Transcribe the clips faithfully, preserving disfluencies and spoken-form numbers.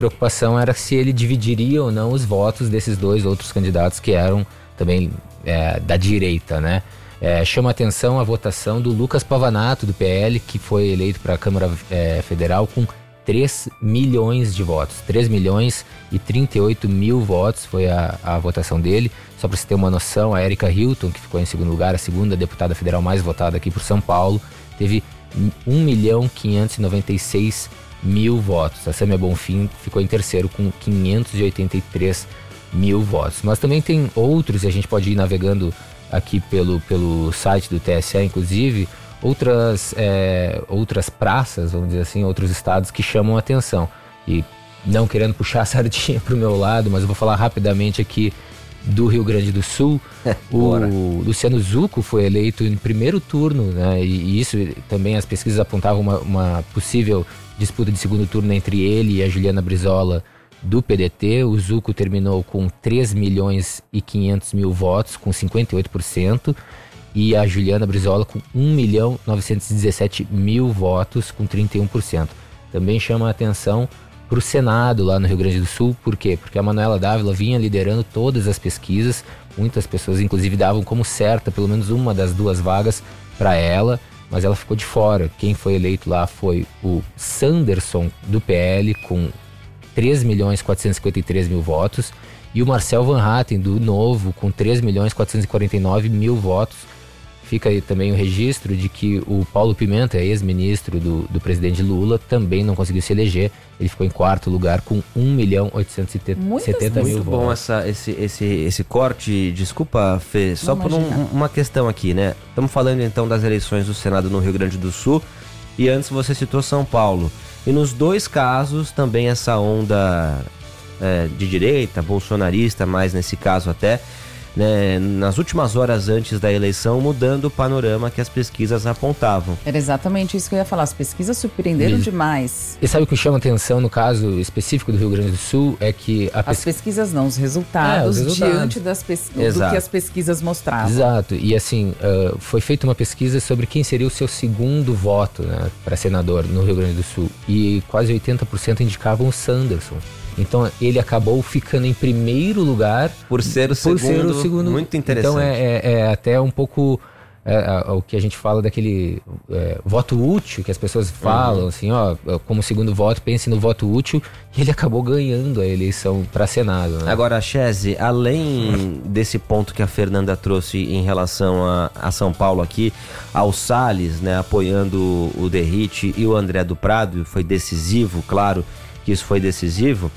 preocupação era se ele dividiria ou não os votos desses dois outros candidatos que eram também é, da direita, né? É, chama atenção a votação do Lucas Pavanato, do P L, que foi eleito para a Câmara é, Federal com três milhões de votos. três milhões e trinta e oito mil votos foi a, a votação dele. Só para você ter uma noção, a Erika Hilton, que ficou em segundo lugar, a segunda deputada federal mais votada aqui por São Paulo, teve um milhão quinhentos e noventa e seis mil votos. A Sâmia Bonfim ficou em terceiro com quinhentos e oitenta e três mil votos. Mas também tem outros, e a gente pode ir navegando aqui pelo, pelo site do T S E, inclusive, outras, é, outras praças, vamos dizer assim, outros estados que chamam a atenção. E não querendo puxar a sardinha para o meu lado, mas eu vou falar rapidamente aqui do Rio Grande do Sul. O Luciano Zucco foi eleito em primeiro turno, né? E, e isso também as pesquisas apontavam uma, uma possível disputa de segundo turno entre ele e a Juliana Brizola do P D T. O Zucco terminou com três milhões e quinhentos mil votos, com cinquenta e oito por cento, e a Juliana Brizola com um milhão novecentos e dezessete mil votos, com trinta e um por cento. Também chama a atenção para o Senado lá no Rio Grande do Sul. Por quê? Porque a Manuela Dávila vinha liderando todas as pesquisas, muitas pessoas inclusive davam como certa pelo menos uma das duas vagas para ela, mas ela ficou de fora. Quem foi eleito lá foi o Sanderson do P L com três milhões quatrocentos e cinquenta e três mil votos e o Marcel Van Hatten do Novo com três milhões quatrocentos e quarenta e nove mil votos. Fica aí também o registro de que o Paulo Pimenta, ex-ministro do, do presidente Lula, também não conseguiu se eleger. Ele ficou em quarto lugar com um milhão oitocentos e setenta mil votos. Muito bom essa, esse, esse, esse corte. Desculpa, Fê, só por um, uma questão aqui, né? Estamos falando então das eleições do Senado no Rio Grande do Sul e antes você citou São Paulo. E nos dois casos também essa onda é, de direita, bolsonarista, mais nesse caso até, né, nas últimas horas antes da eleição, mudando o panorama que as pesquisas apontavam. Era exatamente isso que eu ia falar, as pesquisas surpreenderam Isso. demais. E sabe o que chama atenção no caso específico do Rio Grande do Sul? É que a As pesqu... pesquisas não, os resultados, É, os resultados. diante das pes... do que as pesquisas mostravam. Exato, e assim, uh, foi feita uma pesquisa sobre quem seria o seu segundo voto, né, para senador no Rio Grande do Sul, e quase oitenta por cento indicavam o Sanderson. Então ele acabou ficando em primeiro lugar por ser o, por segundo, ser o segundo. Muito interessante. Então é, é, é até um pouco é, é, o que a gente fala daquele é, voto útil que as pessoas falam, uhum. assim, ó, como segundo voto, pense no voto útil, e ele acabou ganhando a eleição para Senado, né? Agora, Chese, além desse ponto que a Fernanda trouxe em relação a, a São Paulo aqui, ao Salles, né, apoiando o Derrite e o André do Prado, foi decisivo, claro que isso foi decisivo,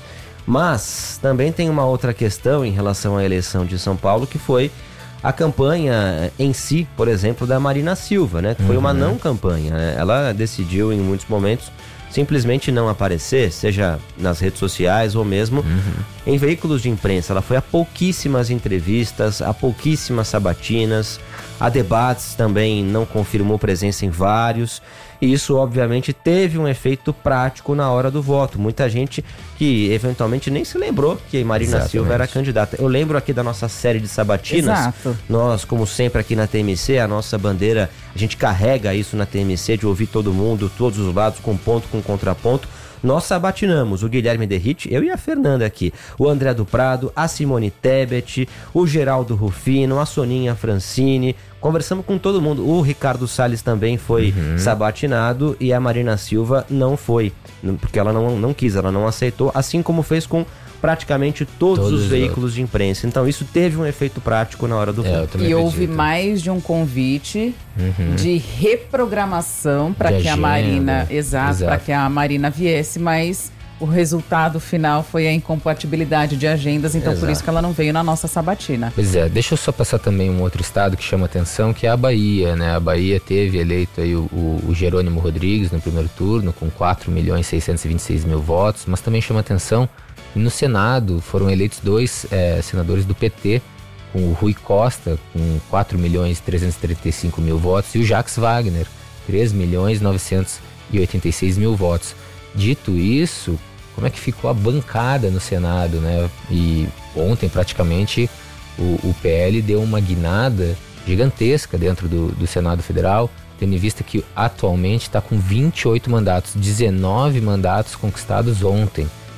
mas também tem uma outra questão em relação à eleição de São Paulo, que foi a campanha em si, por exemplo, da Marina Silva, né? Que foi uhum. uma não campanha, né? Ela decidiu em muitos momentos simplesmente não aparecer, seja nas redes sociais ou mesmo uhum. em veículos de imprensa. Ela foi a pouquíssimas entrevistas, a pouquíssimas sabatinas, a debates também não confirmou presença em vários. E isso, obviamente, teve um efeito prático na hora do voto. Muita gente que, eventualmente, nem se lembrou que Marina Exatamente. Silva era candidata. Eu lembro aqui da nossa série de sabatinas. Exato. Nós, como sempre aqui na T M C, a nossa bandeira, a gente carrega isso na T M C, de ouvir todo mundo, todos os lados, com ponto, com contraponto. Nós sabatinamos o Guilherme Derrite, eu e a Fernanda aqui, o André do Prado, a Simone Tebet, o Geraldo Rufino, a Soninha Francini, conversamos com todo mundo. O Ricardo Salles também foi uhum. sabatinado e a Marina Silva não foi, porque ela não, não quis, ela não aceitou, assim como fez com praticamente todos, todos os veículos outros. de imprensa. Então isso teve um efeito prático na hora do é, voto. E houve mais de um convite uhum. de reprogramação para que agenda. a Marina, exato, exato. para que a Marina viesse, mas o resultado final foi a incompatibilidade de agendas, então exato. por isso que ela não veio na nossa sabatina. Pois é, deixa eu só passar também um outro estado que chama atenção, que é a Bahia, né? A Bahia teve eleito aí o, o, o Jerônimo Rodrigues no primeiro turno com quatro milhões seiscentos e vinte e seis mil votos, mas também chama atenção que no Senado foram eleitos dois é, senadores do P T, com o Rui Costa com quatro milhões trezentos e trinta e cinco mil votos e o Jacques Wagner, três milhões novecentos e oitenta e seis mil votos. Dito isso, como é que ficou a bancada no Senado, né? E ontem praticamente o, o P L deu uma guinada gigantesca dentro do, do Senado Federal, tendo em vista que atualmente está com vinte e oito mandatos, dezenove mandatos conquistados ontem.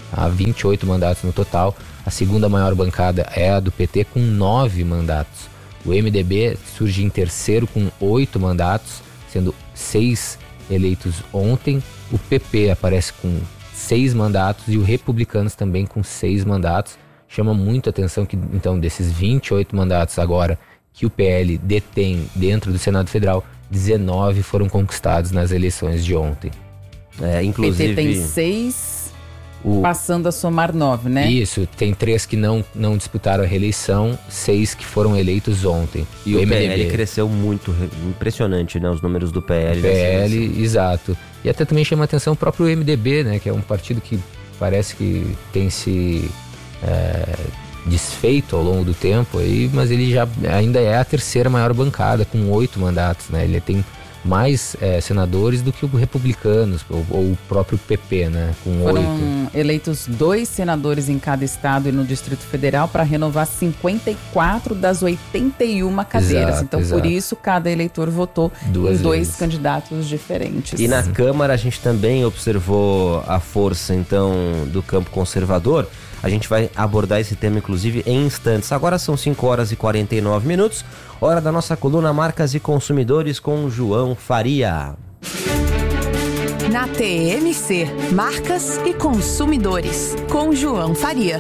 há vinte e oito mandatos no total. A segunda maior bancada é a do P T, com nove mandatos. O M D B surge em terceiro com oito mandatos, sendo seis eleitos ontem. O P P aparece com seis mandatos e o Republicanos também com seis mandatos. Chama muito a atenção que, então, desses vinte e oito mandatos agora que o P L detém dentro do Senado Federal, dezenove foram conquistados nas eleições de ontem. É, inclusive... O P T tem seis, o... passando a somar nove, né? Isso, tem três que não, não disputaram a reeleição, seis que foram eleitos ontem. E o, o P L cresceu muito, impressionante, né? Os números do P L. P L, exato. E até também chama a atenção o próprio M D B, né? Que é um partido que parece que tem se... É, desfeito ao longo do tempo, aí, mas ele já ainda é a terceira maior bancada, com oito mandatos, né? Ele tem mais é, senadores do que os republicanos, ou, ou o próprio P P, né? Com oito. Foram eleitos dois senadores em cada estado e no Distrito Federal para renovar cinquenta e quatro das oitenta e uma cadeiras. Exato, então, exato. Por isso, cada eleitor votou Duas em dois vezes. candidatos diferentes. E na Câmara a gente também observou a força, então, do campo conservador. A gente vai abordar esse tema, inclusive, em instantes. Agora são cinco horas e quarenta e nove minutos. Hora da nossa coluna Marcas e Consumidores com João Faria. Na T M C, Marcas e Consumidores, com João Faria.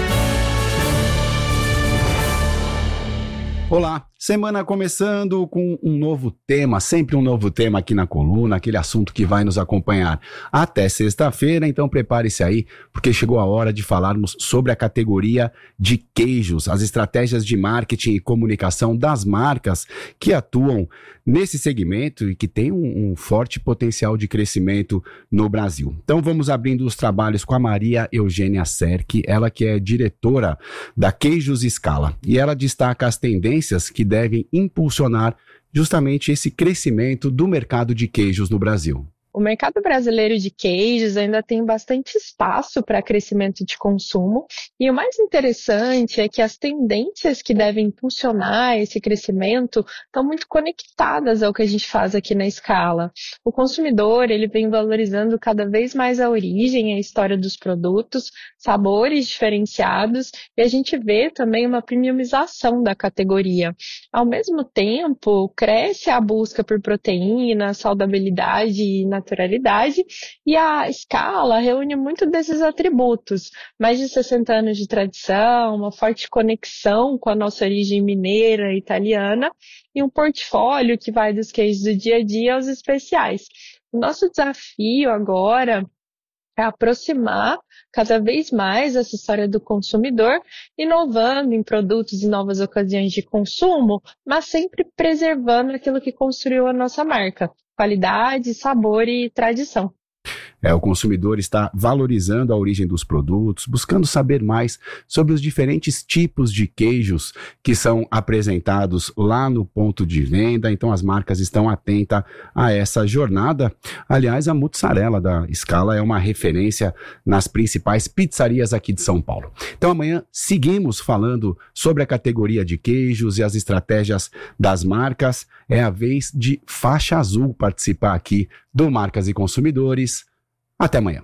Olá, semana começando com um novo tema, sempre um novo tema aqui na coluna, aquele assunto que vai nos acompanhar até sexta-feira, então prepare-se aí, porque chegou a hora de falarmos sobre a categoria de queijos, as estratégias de marketing e comunicação das marcas que atuam nesse segmento e que tem um, um forte potencial de crescimento no Brasil. Então vamos abrindo os trabalhos com a Maria Eugênia Serck, ela que é diretora da Queijos Scala, e ela destaca as tendências que devem impulsionar justamente esse crescimento do mercado de queijos no Brasil. O mercado brasileiro de queijos ainda tem bastante espaço para crescimento de consumo, e o mais interessante é que as tendências que devem impulsionar esse crescimento estão muito conectadas ao que a gente faz aqui na Scala. O consumidor ele vem valorizando cada vez mais a origem e a história dos produtos, sabores diferenciados, e a gente vê também uma premiumização da categoria. Ao mesmo tempo, cresce a busca por proteína, saudabilidade e naturalidade, e a Scala reúne muito desses atributos. Mais de sessenta anos de tradição, uma forte conexão com a nossa origem mineira e italiana, e um portfólio que vai dos queijos do dia a dia aos especiais. O nosso desafio agora é aproximar cada vez mais essa história do consumidor, inovando em produtos e novas ocasiões de consumo, mas sempre preservando aquilo que construiu a nossa marca: qualidade, sabor e tradição. É, o consumidor está valorizando a origem dos produtos, buscando saber mais sobre os diferentes tipos de queijos que são apresentados lá no ponto de venda. Então as marcas estão atentas a essa jornada. Aliás, a mussarela da Scala é uma referência nas principais pizzarias aqui de São Paulo. Então amanhã seguimos falando sobre a categoria de queijos e as estratégias das marcas. É a vez de Faixa Azul participar aqui do Marcas e Consumidores. Até amanhã.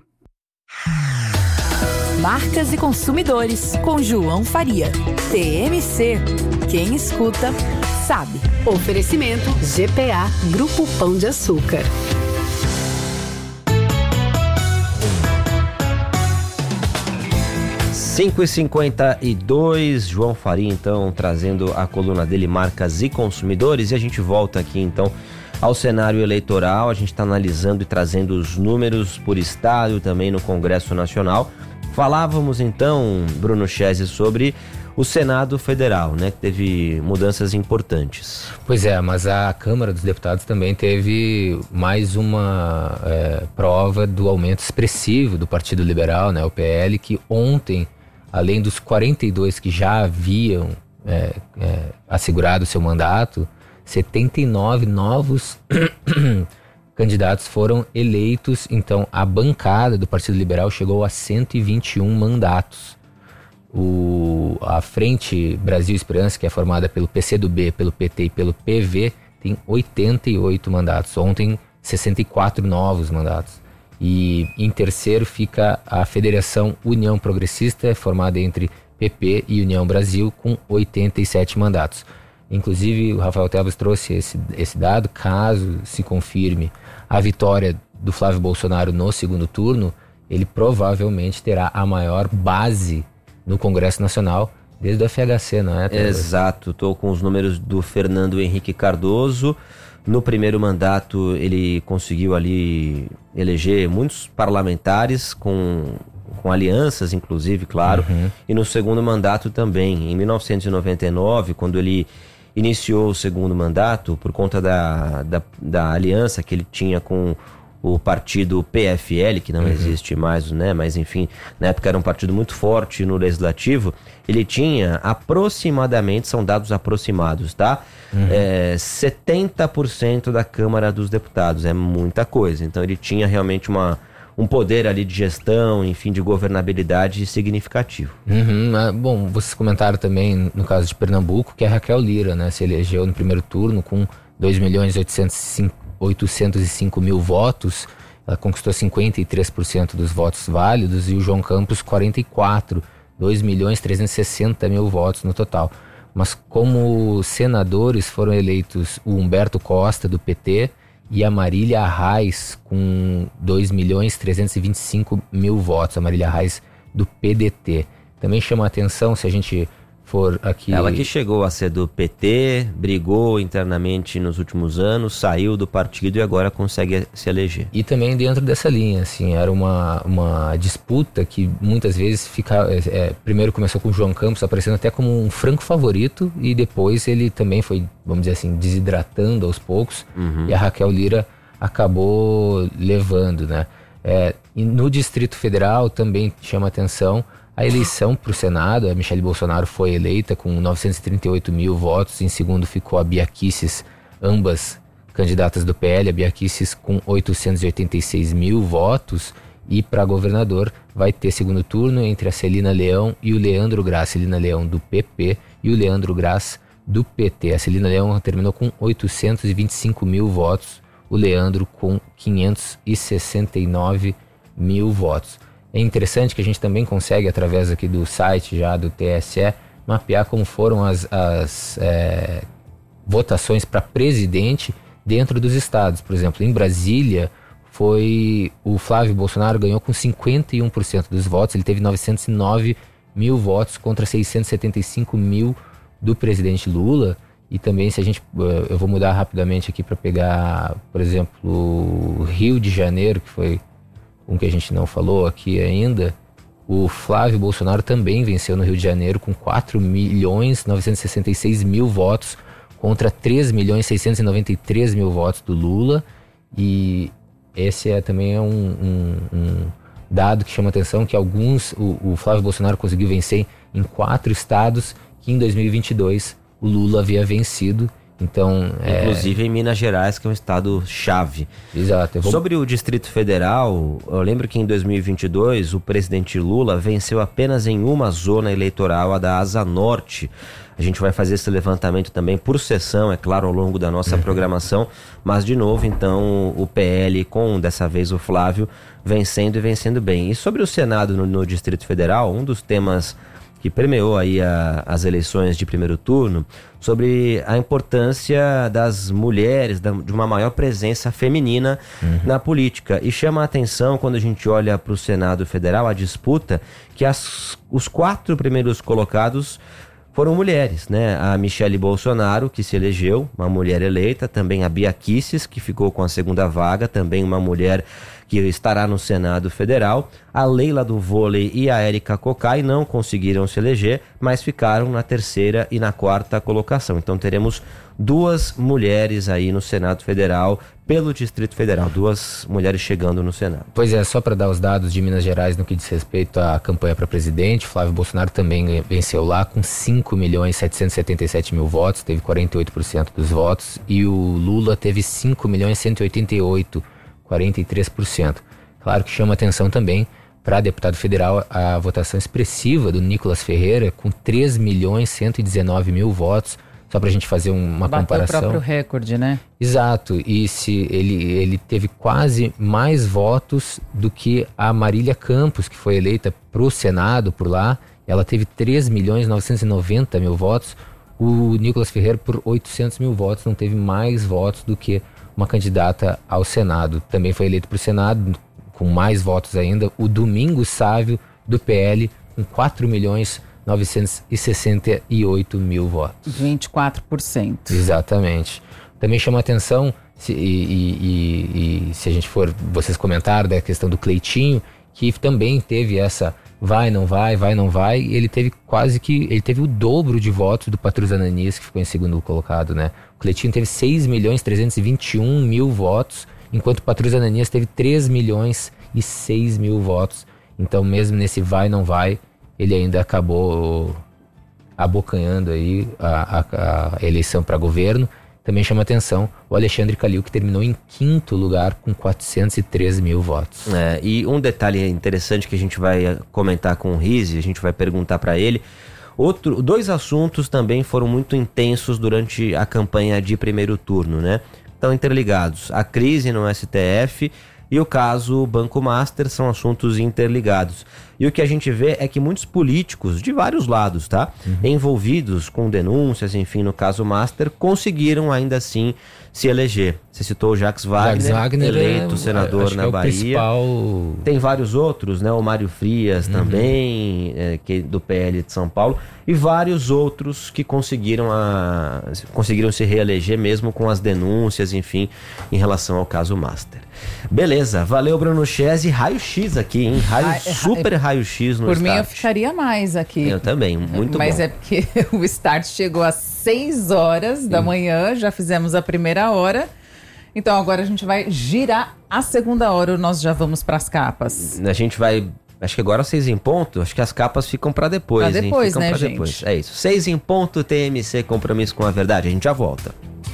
Marcas e Consumidores, com João Faria. T M C. Quem escuta, sabe. Oferecimento G P A, Grupo Pão de Açúcar. cinco e cinquenta e dois, João Faria, então, trazendo a coluna dele, Marcas e Consumidores, e a gente volta aqui, então, ao cenário eleitoral. A gente está analisando e trazendo os números por estado e também no Congresso Nacional. Falávamos então, Bruno Chese, sobre o Senado Federal, né, que teve mudanças importantes. Pois é, mas a Câmara dos Deputados também teve mais uma é, prova do aumento expressivo do Partido Liberal, né, o P L, que ontem, além dos quarenta e dois que já haviam é, é, assegurado seu mandato, setenta e nove novos candidatos foram eleitos. Então a bancada do Partido Liberal chegou a cento e vinte e um mandatos. O, a Frente Brasil Esperança, que é formada pelo P C do B, pelo P T e pelo P V, tem oitenta e oito mandatos. Ontem, sessenta e quatro novos mandatos. E em terceiro fica a Federação União Progressista, formada entre P P e União Brasil, com oitenta e sete mandatos. Inclusive, o Rafael Tebas trouxe esse, esse dado. Caso se confirme a vitória do Flávio Bolsonaro no segundo turno, ele provavelmente terá a maior base no Congresso Nacional desde o F H C, não é? Tebas? Exato, estou com os números do Fernando Henrique Cardoso. No primeiro mandato ele conseguiu ali eleger muitos parlamentares com, com alianças, inclusive, claro. Uhum. E no segundo mandato também. Em mil novecentos e noventa e nove, quando ele iniciou o segundo mandato, por conta da, da, da aliança que ele tinha com o partido P F L, que não uhum. existe mais, né? Mas enfim, na época era um partido muito forte no legislativo. Ele tinha aproximadamente, são dados aproximados, tá? Uhum. É, setenta por cento da Câmara dos Deputados, é muita coisa. Então ele tinha realmente uma, um poder ali de gestão, enfim, de governabilidade significativo. Uhum. Ah, bom, vocês comentaram também no caso de Pernambuco que a Raquel Lira, né, se elegeu no primeiro turno com dois milhões oitocentos e cinco mil votos. Ela conquistou cinquenta e três por cento dos votos válidos e o João Campos quarenta e quatro por cento, dois milhões trezentos e sessenta mil votos no total. Mas como senadores foram eleitos o Humberto Costa, do P T, e a Marília Arraes, com dois milhões trezentos e vinte e cinco mil votos, a Marília Arraes, do P D T. Também chama a atenção, se a gente for aqui... Ela que chegou a ser do P T, brigou internamente nos últimos anos, saiu do partido e agora consegue se eleger. E também dentro dessa linha, assim, era uma, uma disputa que muitas vezes fica... É, primeiro começou com o João Campos aparecendo até como um franco favorito e depois ele também foi, vamos dizer assim, desidratando aos poucos, uhum. e a Raquel Lira acabou levando, né? É, e no Distrito Federal também chama atenção a eleição para o Senado. A Michele Bolsonaro foi eleita com novecentos e trinta e oito mil votos. Em segundo ficou a Bia Kicis, ambas candidatas do P L. A Bia Kicis com oitocentos e oitenta e seis mil votos. E para governador vai ter segundo turno entre a Celina Leão e o Leandro Graz. Celina Leão do P P e o Leandro Graz do P T. A Celina Leão terminou com oitocentos e vinte e cinco mil votos. O Leandro com quinhentos e sessenta e nove mil votos. É interessante que a gente também consegue, através aqui do site já do T S E, mapear como foram as, as é, votações para presidente dentro dos estados. Por exemplo, em Brasília, foi o Flávio Bolsonaro ganhou com cinquenta e um por cento dos votos. Ele teve novecentos e nove mil votos contra seiscentos e setenta e cinco mil do presidente Lula. E também, se a gente, eu vou mudar rapidamente aqui para pegar, por exemplo, o Rio de Janeiro, que foi um que a gente não falou aqui ainda. O Flávio Bolsonaro também venceu no Rio de Janeiro com quatro milhões novecentos e sessenta e seis mil votos contra três milhões seiscentos e noventa e três mil votos do Lula. E esse é também é um, um, um dado que chama atenção, que alguns, o, o Flávio Bolsonaro conseguiu vencer em quatro estados que em dois mil e vinte e dois o Lula havia vencido. Então, inclusive é... em Minas Gerais, que é um estado-chave. Exato. Vou... Sobre o Distrito Federal, eu lembro que em dois mil e vinte e dois o presidente Lula venceu apenas em uma zona eleitoral, a da Asa Norte. A gente vai fazer esse levantamento também por sessão, é claro, ao longo da nossa uhum. programação. Mas, de novo, então, o P L com, dessa vez, o Flávio, vencendo e vencendo bem. E sobre o Senado no, no Distrito Federal, um dos temas que permeou aí a, as eleições de primeiro turno, sobre a importância das mulheres, da, de uma maior presença feminina uhum. na política. E chama a atenção, quando a gente olha para o Senado Federal, a disputa, que as, os quatro primeiros colocados foram mulheres, né? A Michele Bolsonaro, que se elegeu, uma mulher eleita, também a Bia Kicis, que ficou com a segunda vaga, também uma mulher que estará no Senado Federal. A Leila do vôlei e a Érica Cocai não conseguiram se eleger, mas ficaram na terceira e na quarta colocação. Então teremos duas mulheres aí no Senado Federal, pelo Distrito Federal, duas mulheres chegando no Senado. Pois é, só para dar os dados de Minas Gerais no que diz respeito à campanha para presidente, Flávio Bolsonaro também venceu lá com cinco milhões setecentos e setenta e sete mil votos, teve quarenta e oito por cento dos votos, e o Lula teve cinco milhões cento e oitenta e oito, quarenta e três por cento. Claro que chama atenção também para deputado federal a votação expressiva do Nicolas Ferreira, com três milhões cento e dezenove mil votos, só para a gente fazer uma Bateu comparação. o próprio recorde, né? Exato, e se ele, ele teve quase mais votos do que a Marília Campos, que foi eleita para o Senado por lá. Ela teve três milhões novecentos e noventa mil votos. O Nicolas Ferreira, por oitocentos mil votos, não teve mais votos do que uma candidata ao Senado. Também foi eleito para o Senado, com mais votos ainda, o Domingos Sávio, do P L, com quatro milhões novecentos e sessenta e oito mil votos. vinte e quatro por cento. Exatamente. Também chama a atenção, se, e, e, e, e se a gente for, vocês comentaram da questão do Cleitinho, que também teve essa vai, não vai, vai, não vai, e ele teve quase que, ele teve o dobro de votos do Patrus Ananias, que ficou em segundo colocado, né? O Cleitinho teve seis milhões trezentos e vinte e um mil votos, enquanto o Patrus Ananias teve três milhões e seis mil votos. Então, mesmo nesse vai, não vai, ele ainda acabou abocanhando aí a, a, a eleição para governo. Também chama atenção o Alexandre Calil, que terminou em quinto lugar com quatrocentos e três mil votos. É, e um detalhe interessante que a gente vai comentar com o Rizzi, a gente vai perguntar para ele. Outro, dois assuntos também foram muito intensos durante a campanha de primeiro turno, né? Estão interligados. A crise no S T F e o caso Banco Master são assuntos interligados. E o que a gente vê é que muitos políticos, de vários lados, tá? Uhum. Envolvidos com denúncias, enfim, no caso Master, conseguiram ainda assim se eleger. Você citou o Jacques Wagner, Jacques Wagner eleito é, senador na é Bahia. Principal... Tem vários outros, né? O Mário Frias uhum. também, é, que, do P L de São Paulo. E vários outros que conseguiram, a, conseguiram se reeleger mesmo com as denúncias, enfim, em relação ao caso Master. Beleza, valeu Bruno Chese, raio-x aqui, hein? Raio, ah, é, super raio-x no Por Start. mim eu ficaria mais aqui. Eu também, muito Mas bom. é porque o Start chegou às seis horas da hum. manhã, já fizemos a primeira hora. Então agora a gente vai girar a segunda hora, nós já vamos para as capas. A gente vai... Acho que agora seis em ponto, acho que as capas ficam para depois, pra depois, hein? Ficam né, pra gente? Depois. É isso. Seis em ponto, T M C, compromisso com a verdade. A gente já volta.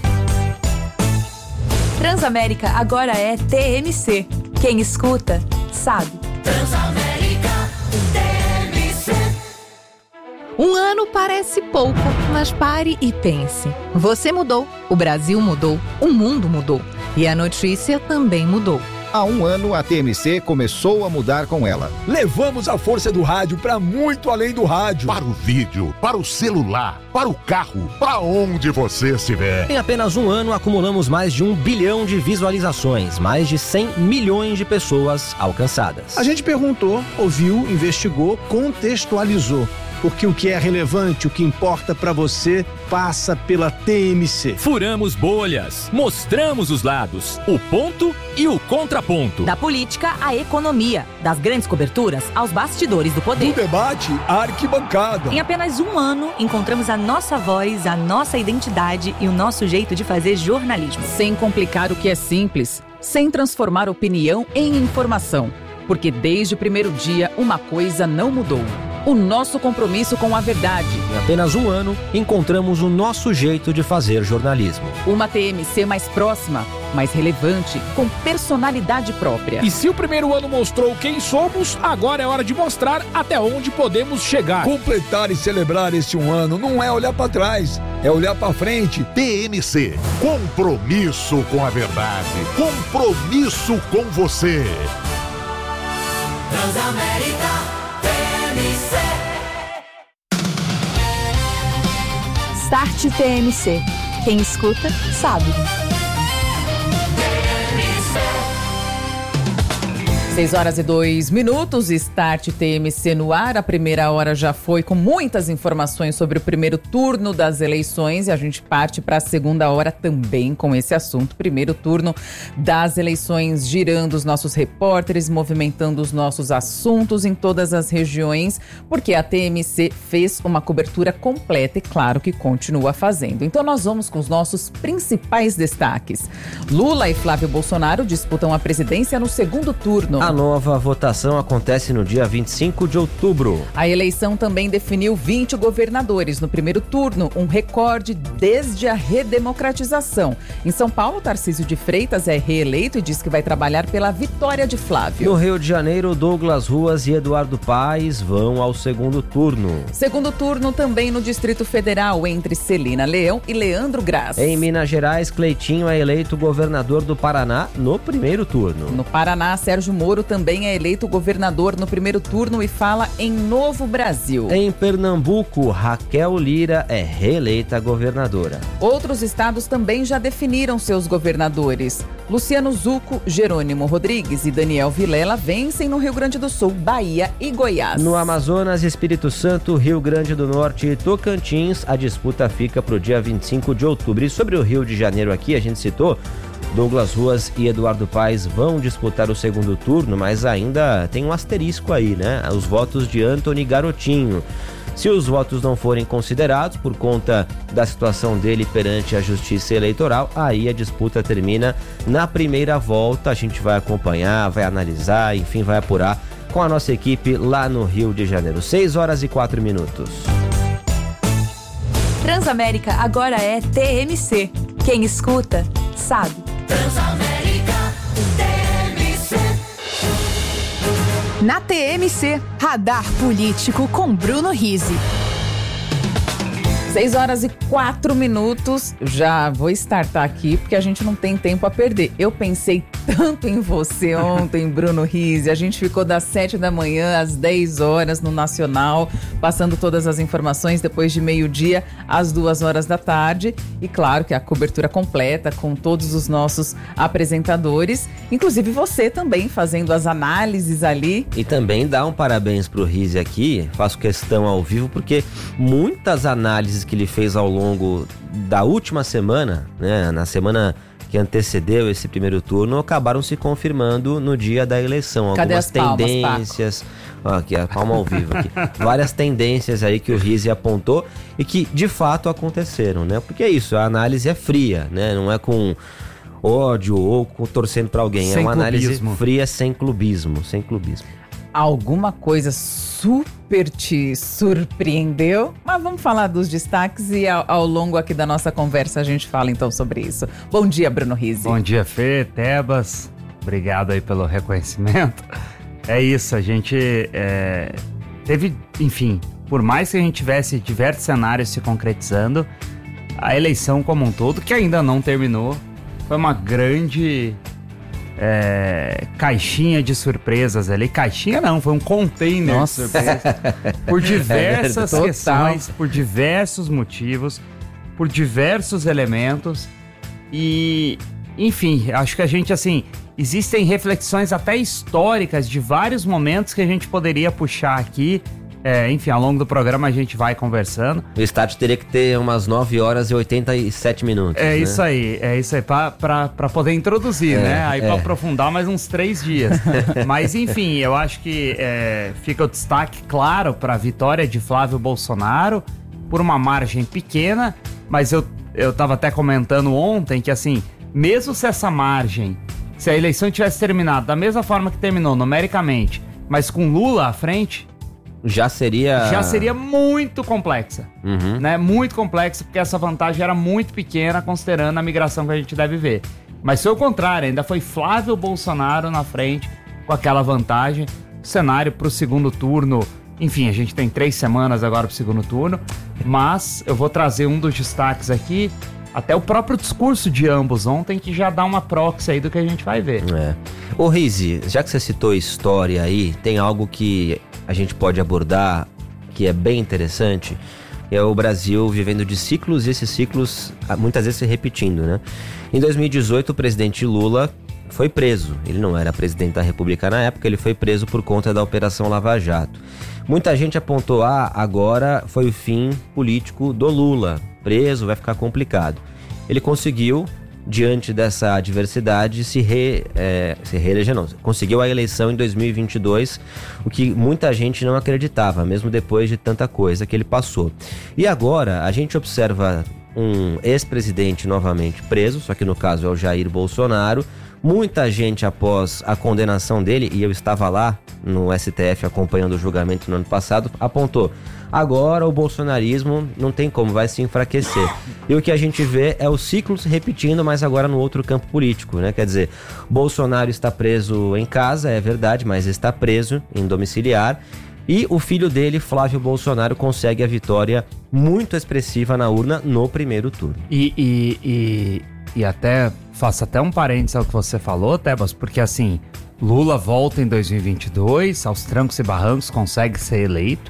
Transamérica agora é T M C. Quem escuta, sabe. Transamérica, T M C. Um ano parece pouco, mas pare e pense. Você mudou, o Brasil mudou, o mundo mudou. E a notícia também mudou. Há um ano, a T M C começou a mudar com ela. Levamos a força do rádio para muito além do rádio. Para o vídeo, para o celular, para o carro, para onde você estiver. Em apenas um ano, acumulamos mais de um bilhão de visualizações, mais de cem milhões de pessoas alcançadas. A gente perguntou, ouviu, investigou, contextualizou. Porque o que é relevante, o que importa para você, passa pela T M C. Furamos bolhas, mostramos os lados, o ponto e o contraponto. Da política à economia, das grandes coberturas aos bastidores do poder. Do debate à arquibancada. Em apenas um ano, encontramos a nossa voz, a nossa identidade e o nosso jeito de fazer jornalismo. Sem complicar o que é simples, sem transformar opinião em informação. Porque desde o primeiro dia, uma coisa não mudou. O nosso compromisso com a verdade. Em apenas um ano, encontramos o nosso jeito de fazer jornalismo. Uma T M C mais próxima, mais relevante, com personalidade própria. E se o primeiro ano mostrou quem somos, agora é hora de mostrar até onde podemos chegar. Completar e celebrar esse um ano não é olhar para trás, é olhar para frente. T M C, compromisso com a verdade, compromisso com você. Transamérica, T M C. Start T M C. Quem escuta, sabe. seis horas e dois minutos, Start T M C no ar. A primeira hora já foi com muitas informações sobre o primeiro turno das eleições e a gente parte para a segunda hora também com esse assunto. Primeiro turno das eleições, girando os nossos repórteres, movimentando os nossos assuntos em todas as regiões, porque a T M C fez uma cobertura completa e claro que continua fazendo. Então nós vamos com os nossos principais destaques. Lula e Flávio Bolsonaro disputam a presidência no segundo turno. A nova votação acontece no dia vinte e cinco de outubro. A eleição também definiu vinte governadores no primeiro turno, um recorde desde a redemocratização. Em São Paulo, Tarcísio de Freitas é reeleito e diz que vai trabalhar pela vitória de Flávio. No Rio de Janeiro, Douglas Ruas e Eduardo Paes vão ao segundo turno. Segundo turno também no Distrito Federal, entre Celina Leão e Leandro Graz. Em Minas Gerais, Cleitinho é eleito governador do Paraná no primeiro turno. No Paraná, Sérgio Moro também é eleito governador no primeiro turno e fala em Novo Brasil. Em Pernambuco, Raquel Lira é reeleita governadora. Outros estados também já definiram seus governadores. Luciano Zucco, Jerônimo Rodrigues e Daniel Vilela vencem no Rio Grande do Sul, Bahia e Goiás. No Amazonas, Espírito Santo, Rio Grande do Norte e Tocantins, a disputa fica para o dia vinte e cinco de outubro. E sobre o Rio de Janeiro aqui, a gente citou, Douglas Ruas e Eduardo Paes vão disputar o segundo turno, mas ainda tem um asterisco aí, né? Os votos de Antony Garotinho. Se os votos não forem considerados por conta da situação dele perante a Justiça Eleitoral, aí a disputa termina na primeira volta. A gente vai acompanhar, vai analisar, enfim, vai apurar com a nossa equipe lá no Rio de Janeiro. seis horas e quatro minutos. Transamérica agora é T M C. Quem escuta, sabe. Transamérica T M C. Na T M C, Radar Político com Bruno Rizzi. seis horas e quatro minutos. Já vou startar aqui porque a gente não tem tempo a perder. Eu pensei tanto em você ontem, Bruno Rizzi. A gente ficou das sete da manhã às dez horas no Nacional, passando todas as informações depois de meio-dia às duas horas da tarde. E claro que a cobertura completa com todos os nossos apresentadores, inclusive você também fazendo as análises ali. E também dá um parabéns pro Rizzi aqui, faço questão ao vivo, porque muitas análises que ele fez ao longo da última semana, né, na semana que antecedeu esse primeiro turno, acabaram se confirmando no dia da eleição. Cadê Algumas as palmas, tendências, ó, aqui a palma ao vivo aqui. Várias tendências aí que o Rizzi apontou e que de fato aconteceram, né? Porque é isso, a análise é fria, né? Não é com ódio ou com, torcendo para alguém, sem é uma clubismo. Análise fria, sem clubismo, sem clubismo. Alguma coisa super te surpreendeu? Mas vamos falar dos destaques e ao, ao longo aqui da nossa conversa a gente fala então sobre isso. Bom dia, Bruno Rizzi. Bom dia, Fê, Tebas. Obrigado aí pelo reconhecimento. É isso, a gente é, teve, enfim, por mais que a gente tivesse diversos cenários se concretizando, a eleição como um todo, que ainda não terminou, foi uma grande... É, caixinha de surpresas ali. Caixinha não, foi um container Nossa. de surpresas. Por diversas é questões, por diversos motivos, por diversos elementos. E, enfim, acho que a gente, assim, existem reflexões até históricas de vários momentos que a gente poderia puxar aqui. É, enfim, ao longo do programa a gente vai conversando. O estádio teria que ter umas nove horas e oitenta e sete minutos. É, né? isso aí, é isso aí, pra, pra, pra poder introduzir, é, né? Aí é. pra aprofundar mais uns três dias. Mas enfim, eu acho que é, fica o destaque claro pra vitória de Flávio Bolsonaro, por uma margem pequena, mas eu, eu tava até comentando ontem que assim, mesmo se essa margem, se a eleição tivesse terminado da mesma forma que terminou, numericamente, mas com Lula à frente... Já seria... Já seria muito complexa, uhum. né? Muito complexa, porque essa vantagem era muito pequena, considerando a migração que a gente deve ver. Mas foi o contrário, ainda foi Flávio Bolsonaro na frente, com aquela vantagem. O cenário para o segundo turno, enfim, a gente tem três semanas agora para o segundo turno, mas eu vou trazer um dos destaques aqui, até o próprio discurso de ambos ontem, que já dá uma proxy aí do que a gente vai ver. É. Ô Rizzi, já que você citou história aí, tem algo que a gente pode abordar que é bem interessante, é o Brasil vivendo de ciclos e esses ciclos muitas vezes se repetindo, né? Em dois mil e dezoito, o presidente Lula foi preso. Ele não era presidente da República na época, ele foi preso por conta da Operação Lava Jato. Muita gente apontou, ah, agora foi o fim político do Lula. Preso, vai ficar complicado. Ele conseguiu, diante dessa adversidade, se, re, é, se reeleger, não, conseguiu a eleição em dois mil e vinte e dois, o que muita gente não acreditava, mesmo depois de tanta coisa que ele passou. E agora, a gente observa um ex-presidente novamente preso, só que no caso é o Jair Bolsonaro. Muita gente, após a condenação dele, e eu estava lá no S T F acompanhando o julgamento no ano passado, apontou: agora o bolsonarismo não tem como, vai se enfraquecer. E o que a gente vê é o ciclo se repetindo, mas agora no outro campo político, né? Quer dizer, Bolsonaro está preso em casa, é verdade, mas está preso em domiciliar. E o filho dele, Flávio Bolsonaro, consegue a vitória muito expressiva na urna no primeiro turno. E, e, e, e até, faço até um parênteses ao que você falou, Tebas, porque assim, Lula volta em dois mil e vinte e dois, aos trancos e barrancos consegue ser eleito,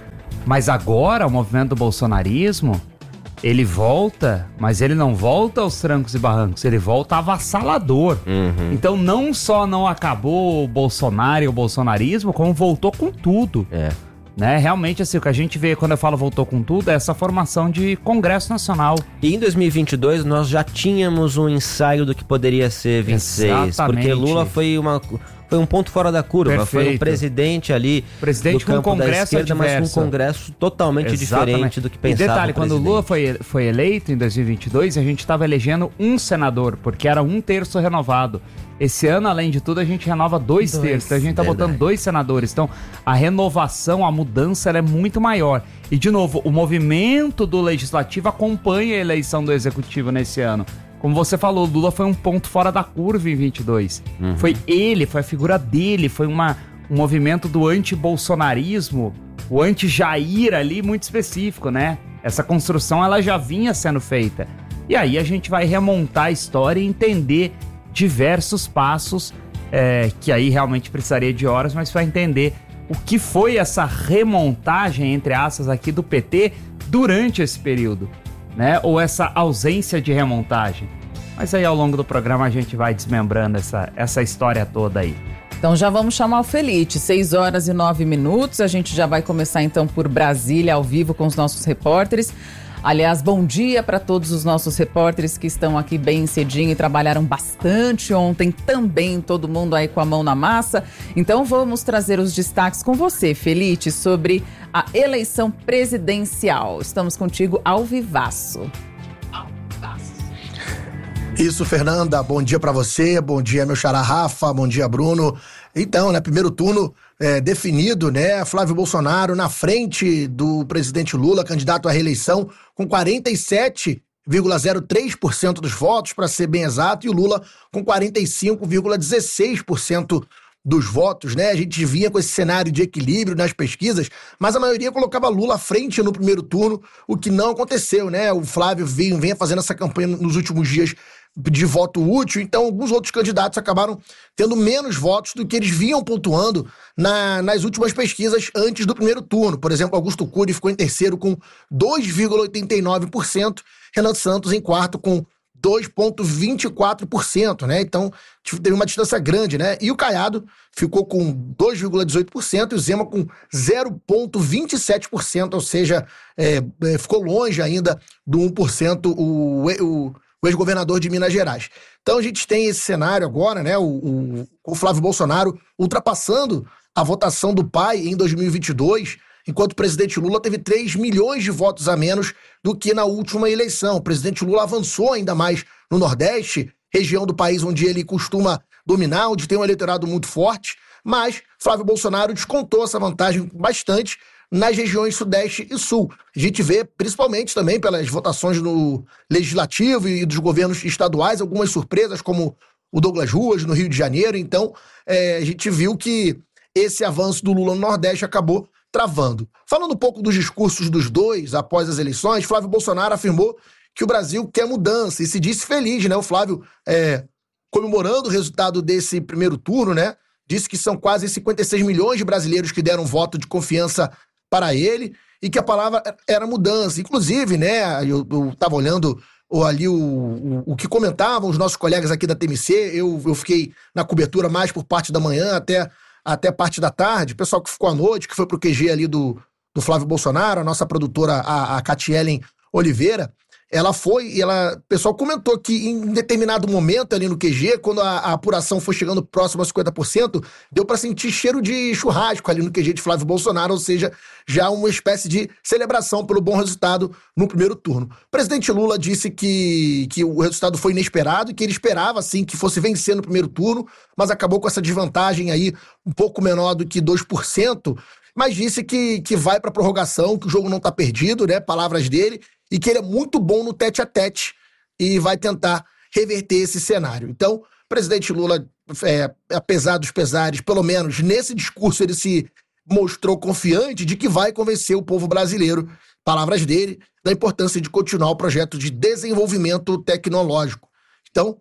mas agora o movimento do bolsonarismo, ele volta, mas ele não volta aos trancos e barrancos, ele volta avassalador. Uhum. Então não só não acabou o Bolsonaro e o bolsonarismo, como voltou com tudo. É. Né? Realmente, assim, o que a gente vê quando eu falo voltou com tudo é essa formação de Congresso Nacional. E em dois mil e vinte e dois nós já tínhamos um ensaio do que poderia ser vinte e seis. Exatamente. Porque Lula foi uma... Foi um ponto fora da curva. Perfeito. Foi um presidente ali presidente do campo com um congresso da esquerda, adverso. Mas com um congresso totalmente Exatamente. diferente do que pensava. E detalhe, quando o Lula foi, foi eleito em dois mil e vinte e dois, a gente estava elegendo um senador, porque era um terço renovado. Esse ano, além de tudo, a gente renova dois, dois terços. Então a gente está botando dois senadores. Então a renovação, a mudança, ela é muito maior. E, de novo, o movimento do legislativo acompanha a eleição do executivo nesse ano. Como você falou, Lula foi um ponto fora da curva em vinte e dois. Uhum. Foi ele, foi a figura dele, foi uma, um movimento do anti-bolsonarismo, o anti-Jair ali muito específico, né? Essa construção, ela já vinha sendo feita. E aí a gente vai remontar a história e entender diversos passos, é, que aí realmente precisaria de horas, mas vai entender o que foi essa remontagem, entre aspas, aqui do P T durante esse período. Né? Ou essa ausência de remontagem. Mas aí ao longo do programa a gente vai desmembrando essa, essa história toda aí. Então já vamos chamar o Felite, seis horas e nove minutos, a gente já vai começar então por Brasília ao vivo com os nossos repórteres. Aliás, bom dia para todos os nossos repórteres que estão aqui bem cedinho e trabalharam bastante ontem, também todo mundo aí com a mão na massa. Então vamos trazer os destaques com você, Felite, sobre a eleição presidencial. Estamos contigo ao vivaço. Isso, Fernanda, bom dia para você, bom dia meu xará Rafa, bom dia Bruno. Então, né, primeiro turno é, definido, né, Flávio Bolsonaro na frente do presidente Lula, candidato à reeleição, com quarenta e sete vírgula zero três por cento dos votos, para ser bem exato, e o Lula com quarenta e cinco vírgula dezesseis por cento dos votos, né? A gente vinha com esse cenário de equilíbrio nas pesquisas, mas a maioria colocava Lula à frente no primeiro turno, o que não aconteceu, né? O Flávio vinha, vinha fazendo essa campanha nos últimos dias de voto útil, então alguns outros candidatos acabaram tendo menos votos do que eles vinham pontuando na, nas últimas pesquisas antes do primeiro turno. Por exemplo, Augusto Cury ficou em terceiro com dois vírgula oitenta e nove por cento, Renan Santos em quarto com dois vírgula vinte e quatro por cento, né? Então, teve uma distância grande, né? E o Caiado ficou com dois vírgula dezoito por cento e o Zema com zero vírgula vinte e sete por cento, ou seja, é, é, ficou longe ainda do um por cento o, o, o ex-governador de Minas Gerais. Então, a gente tem esse cenário agora, né? O, o, o Flávio Bolsonaro ultrapassando a votação do pai em dois mil e vinte e dois, enquanto o presidente Lula teve três milhões de votos a menos do que na última eleição. O presidente Lula avançou ainda mais no Nordeste, região do país onde ele costuma dominar, onde tem um eleitorado muito forte, mas Flávio Bolsonaro descontou essa vantagem bastante nas regiões Sudeste e Sul. A gente vê, principalmente também pelas votações no Legislativo e dos governos estaduais, algumas surpresas, como o Douglas Ruas, no Rio de Janeiro. Então, é, a gente viu que esse avanço do Lula no Nordeste acabou travando. Falando um pouco dos discursos dos dois após as eleições, Flávio Bolsonaro afirmou que o Brasil quer mudança e se disse feliz, né? O Flávio, é, comemorando o resultado desse primeiro turno, né? Disse que são quase cinquenta e seis milhões de brasileiros que deram voto de confiança para ele e que a palavra era mudança. Inclusive, né? Eu, eu tava olhando ali o, o, o que comentavam os nossos colegas aqui da T M C, eu, eu fiquei na cobertura mais por parte da manhã até até parte da tarde, o pessoal que ficou à noite, que foi pro Q G ali do, do Flávio Bolsonaro, a nossa produtora, a, a Catielen Oliveira, ela foi, e ela, o pessoal comentou que em determinado momento ali no Q G, quando a, a apuração foi chegando próximo a cinquenta por cento, deu para sentir cheiro de churrasco ali no Q G de Flávio Bolsonaro, ou seja, já uma espécie de celebração pelo bom resultado no primeiro turno. O presidente Lula disse que, que o resultado foi inesperado e que ele esperava, sim, que fosse vencer no primeiro turno, mas acabou com essa desvantagem aí um pouco menor do que dois por cento, mas disse que, que vai para prorrogação, que o jogo não está perdido, né, palavras dele, e que ele é muito bom no tete-a-tete e vai tentar reverter esse cenário. Então, o presidente Lula, é, apesar dos pesares, pelo menos nesse discurso ele se mostrou confiante de que vai convencer o povo brasileiro, palavras dele, da importância de continuar o projeto de desenvolvimento tecnológico. Então,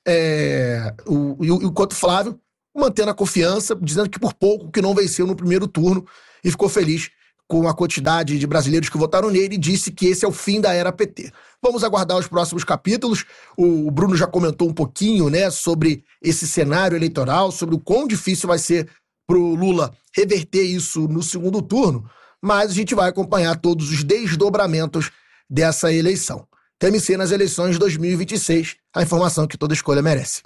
é, o, e enquanto Flávio, mantendo a confiança, dizendo que por pouco que não venceu no primeiro turno e ficou feliz com a quantidade de brasileiros que votaram nele e disse que esse é o fim da era P T. Vamos aguardar os próximos capítulos. O Bruno já comentou um pouquinho, né, sobre esse cenário eleitoral, sobre o quão difícil vai ser para o Lula reverter isso no segundo turno, mas a gente vai acompanhar todos os desdobramentos dessa eleição. T M C nas eleições de dois mil e vinte e seis, a informação que toda escolha merece.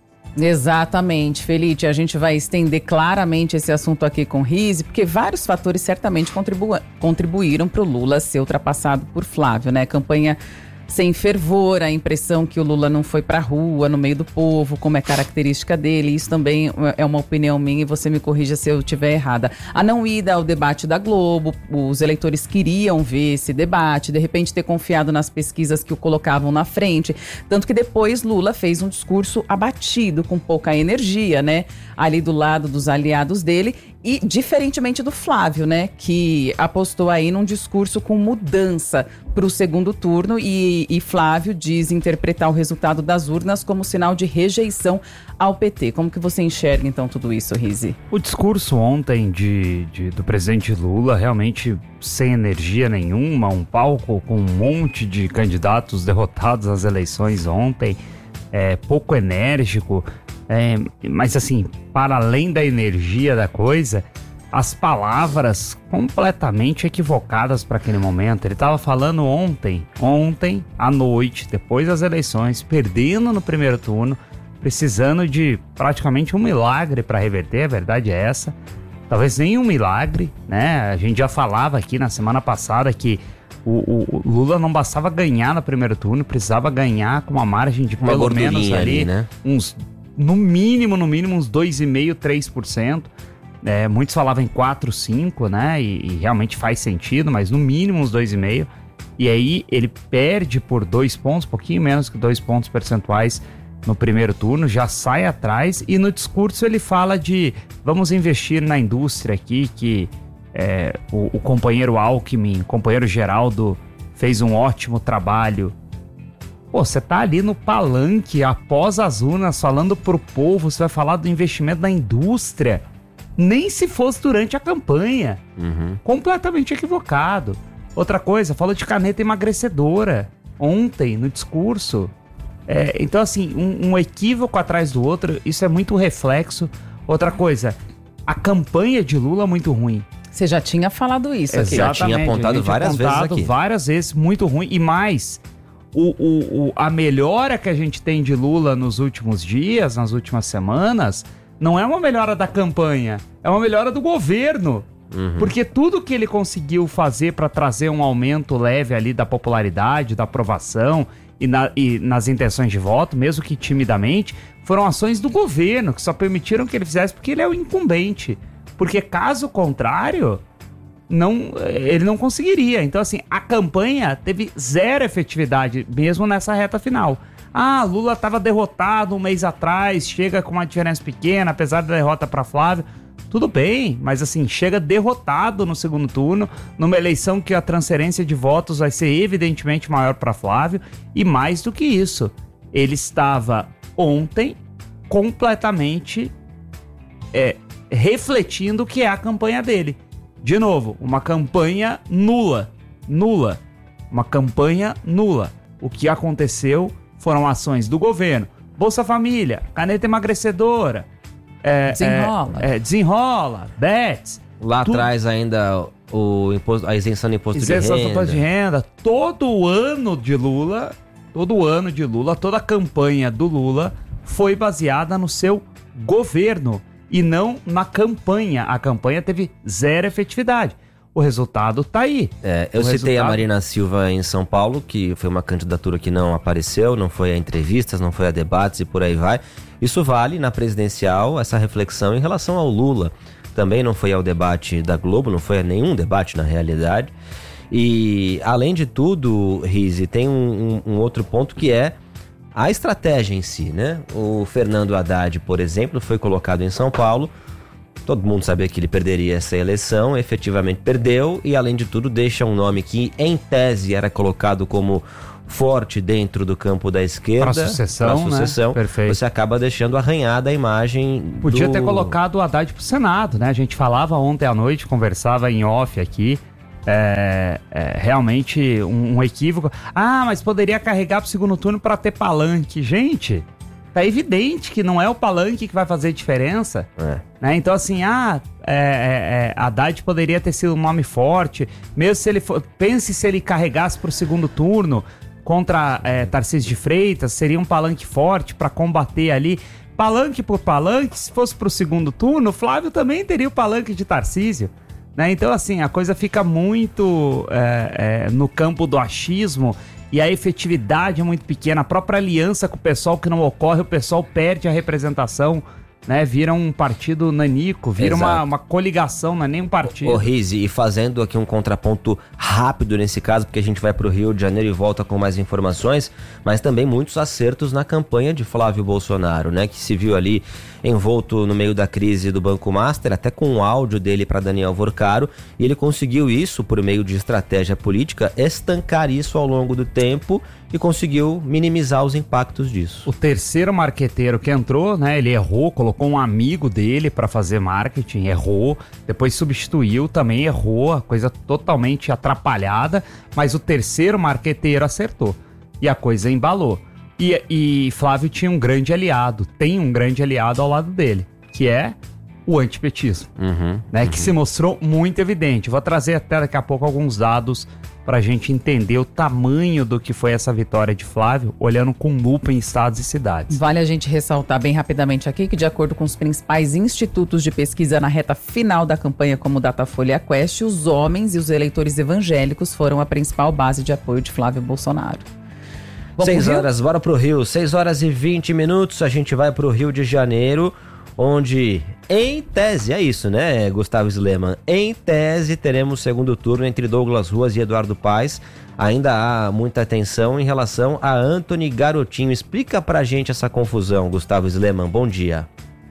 Exatamente, Felipe. A gente vai estender claramente esse assunto aqui com o Rizzi, porque vários fatores certamente contribu- contribuíram para o Lula ser ultrapassado por Flávio, né? Campanha sem fervor, a impressão que o Lula não foi pra rua, no meio do povo, como é característica dele. Isso também é uma opinião minha e você me corrija se eu estiver errada. A não ida ao debate da Globo, os eleitores queriam ver esse debate, de repente ter confiado nas pesquisas que o colocavam na frente. Tanto que depois Lula fez um discurso abatido, com pouca energia, né? Ali do lado dos aliados dele. E diferentemente do Flávio, né, que apostou aí num discurso com mudança para o segundo turno e, e Flávio diz interpretar o resultado das urnas como sinal de rejeição ao P T. Como que você enxerga então tudo isso, Rizzi? O discurso ontem de, de, do presidente Lula realmente sem energia nenhuma, um palco com um monte de candidatos derrotados nas eleições ontem, é, pouco enérgico. É, mas assim, para além da energia da coisa, as palavras completamente equivocadas para aquele momento. Ele estava falando ontem, ontem à noite, depois das eleições, perdendo no primeiro turno, precisando de praticamente um milagre para reverter, a verdade é essa. Talvez nem um milagre, né? A gente já falava aqui na semana passada que o, o, o Lula não bastava ganhar no primeiro turno, precisava ganhar com uma margem de uma pelo menos ali, ali, né? uns... no mínimo, no mínimo, uns dois vírgula cinco por cento, três por cento. É, muitos falavam em quatro, cinco, né? E, e realmente faz sentido, mas no mínimo uns dois vírgula cinco. E aí ele perde por dois pontos, um pouquinho menos que dois pontos percentuais no primeiro turno, já sai atrás. E no discurso ele fala de vamos investir na indústria aqui, que é, o, o companheiro Alckmin, o companheiro Geraldo, fez um ótimo trabalho. Pô, você tá ali no palanque, após as urnas, falando pro povo, você vai falar do investimento na indústria. Nem se fosse durante a campanha. Uhum. Completamente equivocado. Outra coisa, falou de caneta emagrecedora ontem, no discurso. É, então, assim, um, um equívoco atrás do outro, isso é muito reflexo. Outra coisa, a campanha de Lula é muito ruim. Você já tinha falado isso aqui. Já tinha apontado várias vezes aqui. Várias vezes, muito ruim. E mais... O, o, o, a melhora que a gente tem de Lula nos últimos dias, nas últimas semanas, não é uma melhora da campanha, é uma melhora do governo. Uhum. Porque tudo que ele conseguiu fazer para trazer um aumento leve ali da popularidade, da aprovação e, na, e nas intenções de voto, mesmo que timidamente, foram ações do governo que só permitiram que ele fizesse porque ele é o incumbente. Porque caso contrário... Não, ele não conseguiria. Então, assim, a campanha teve zero efetividade, mesmo nessa reta final. Ah, Lula estava derrotado um mês atrás, chega com uma diferença pequena, apesar da derrota para Flávio. Tudo bem, mas assim, chega derrotado no segundo turno, numa eleição que a transferência de votos vai ser evidentemente maior para Flávio. E mais do que isso, ele estava ontem completamente é, refletindo o que é a campanha dele. De novo, uma campanha nula, nula, uma campanha nula. O que aconteceu foram ações do governo. Bolsa Família, caneta emagrecedora, é, desenrola, é, é, desenrola, bets, Lá tudo... atrás ainda o imposto, a isenção do imposto isenção de renda. Isenção do imposto de renda. Todo ano de Lula, todo ano de Lula, toda a campanha do Lula foi baseada no seu governo e não na campanha. A campanha teve zero efetividade. O resultado tá aí. É, eu o citei resultado... a Marina Silva em São Paulo, que foi uma candidatura que não apareceu, não foi a entrevistas, não foi a debates e por aí vai. Isso vale na presidencial, essa reflexão em relação ao Lula. Também não foi ao debate da Globo, não foi a nenhum debate na realidade. E, além de tudo, Rizzi, tem um, um, um outro ponto que é a estratégia em si, né? O Fernando Haddad, por exemplo, foi colocado em São Paulo. Todo mundo sabia que ele perderia essa eleição, efetivamente perdeu, e além de tudo deixa um nome que em tese era colocado como forte dentro do campo da esquerda. Para sucessão, pra sucessão, né? Perfeito. Você acaba deixando arranhada a imagem. Podia do... ter colocado o Haddad pro Senado, né? A gente falava ontem à noite, conversava em off aqui, é, é realmente um, um equívoco. Ah, mas poderia carregar pro segundo turno para ter palanque. Gente... Tá evidente que não é o palanque que vai fazer diferença. É. Né? Então, assim, ah, é, é, Haddad poderia ter sido um nome forte, mesmo se ele for. Pense se ele carregasse pro segundo turno contra é, Tarcísio de Freitas, seria um palanque forte para combater ali. Palanque por palanque, se fosse pro segundo turno, Flávio também teria o palanque de Tarcísio. Né? Então, assim, a coisa fica muito é, é, no campo do achismo. E a efetividade é muito pequena. A própria aliança com o pessoal que não ocorre, o pessoal perde a representação, né? Vira um partido nanico, vira uma, uma coligação, não é nem um partido. Ô Rizzi, e fazendo aqui um contraponto rápido nesse caso, porque a gente vai pro Rio de Janeiro e volta com mais informações, mas também muitos acertos na campanha de Flávio Bolsonaro, né? Que se viu ali envolto no meio da crise do Banco Master, até com um áudio dele para Daniel Vorcaro, e ele conseguiu isso, por meio de estratégia política, estancar isso ao longo do tempo e conseguiu minimizar os impactos disso. O terceiro marqueteiro que entrou, né, ele errou, colocou um amigo dele para fazer marketing, errou, depois substituiu, também errou, a coisa totalmente atrapalhada, mas o terceiro marqueteiro acertou e a coisa embalou. E, e Flávio tinha um grande aliado, tem um grande aliado ao lado dele, que é o antipetismo, uhum, né, uhum. que se mostrou muito evidente. Vou trazer até daqui a pouco alguns dados para a gente entender o tamanho do que foi essa vitória de Flávio, olhando com lupa em estados e cidades. Vale a gente ressaltar bem rapidamente aqui que, de acordo com os principais institutos de pesquisa na reta final da campanha, como o Datafolha e a Quest, os homens e os eleitores evangélicos foram a principal base de apoio de Flávio Bolsonaro. Seis horas, bora pro Rio. Seis horas e vinte minutos, a gente vai pro Rio de Janeiro, onde, em tese, é isso, né, Gustavo Sleman? Em tese, teremos segundo turno entre Douglas Ruas e Eduardo Paes. Ainda há muita atenção em relação a Antony Garotinho. Explica pra gente essa confusão, Gustavo Sleman. Bom dia.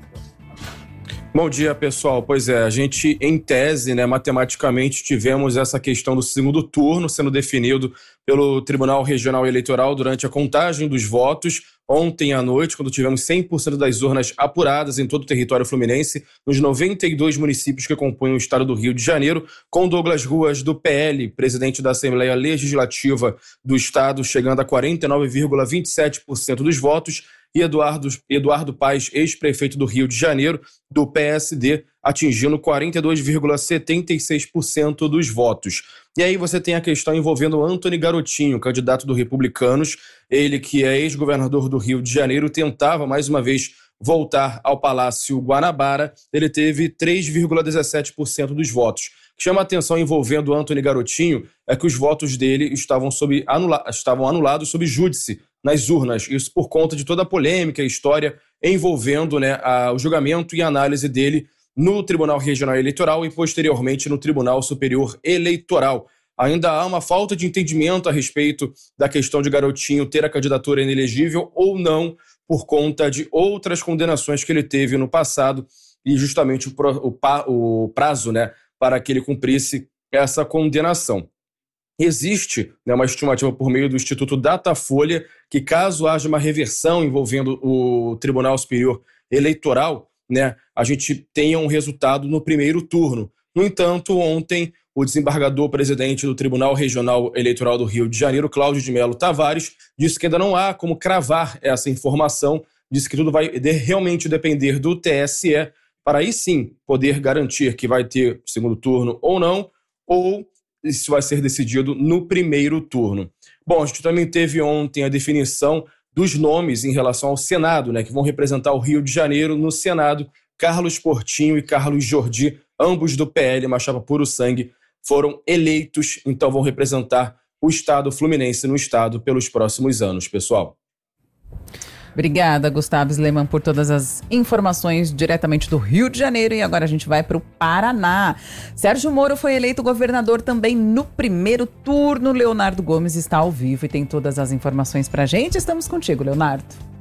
Bom dia, pessoal. Pois é, a gente, em tese, né, matematicamente, tivemos essa questão do segundo turno sendo definido pelo Tribunal Regional Eleitoral durante a contagem dos votos ontem à noite, quando tivemos cem por cento das urnas apuradas em todo o território fluminense, nos noventa e dois municípios que compõem o estado do Rio de Janeiro, com Douglas Ruas, do P L, presidente da Assembleia Legislativa do estado, chegando a quarenta e nove vírgula vinte e sete por cento dos votos, e Eduardo, Eduardo Paes, ex-prefeito do Rio de Janeiro, do P S D, atingindo quarenta e dois vírgula setenta e seis por cento dos votos. E aí você tem a questão envolvendo Antony Garotinho, candidato do Republicanos, ele que é ex-governador do Rio de Janeiro, tentava mais uma vez voltar ao Palácio Guanabara, ele teve três vírgula dezessete por cento dos votos. O que chama a atenção envolvendo Antony Garotinho é que os votos dele estavam, sob anula- estavam anulados sob júdice nas urnas, isso por conta de toda a polêmica e história envolvendo, né, a, o julgamento e análise dele no Tribunal Regional Eleitoral e posteriormente no Tribunal Superior Eleitoral. Ainda há uma falta de entendimento a respeito da questão de Garotinho ter a candidatura inelegível ou não, por conta de outras condenações que ele teve no passado e justamente o, o, o prazo, né, para que ele cumprisse essa condenação. Existe, né, uma estimativa por meio do Instituto Datafolha que, caso haja uma reversão envolvendo o Tribunal Superior Eleitoral, né, a gente tenha um resultado no primeiro turno. No entanto, ontem, o desembargador presidente do Tribunal Regional Eleitoral do Rio de Janeiro, Cláudio de Mello Tavares, disse que ainda não há como cravar essa informação, disse que tudo vai de, realmente depender do T S E para aí sim poder garantir que vai ter segundo turno ou não, ou isso vai ser decidido no primeiro turno. Bom, a gente também teve ontem a definição dos nomes em relação ao Senado, né, que vão representar o Rio de Janeiro no Senado. Carlos Portinho e Carlos Jordi, ambos do P L, uma chapa puro sangue, foram eleitos, então vão representar o Estado fluminense no Estado pelos próximos anos, pessoal. Obrigada, Gustavo Sleman, por todas as informações diretamente do Rio de Janeiro. E agora a gente vai para o Paraná. Sérgio Moro foi eleito governador também no primeiro turno. Leonardo Gomes está ao vivo e tem todas as informações para a gente. Estamos contigo, Leonardo.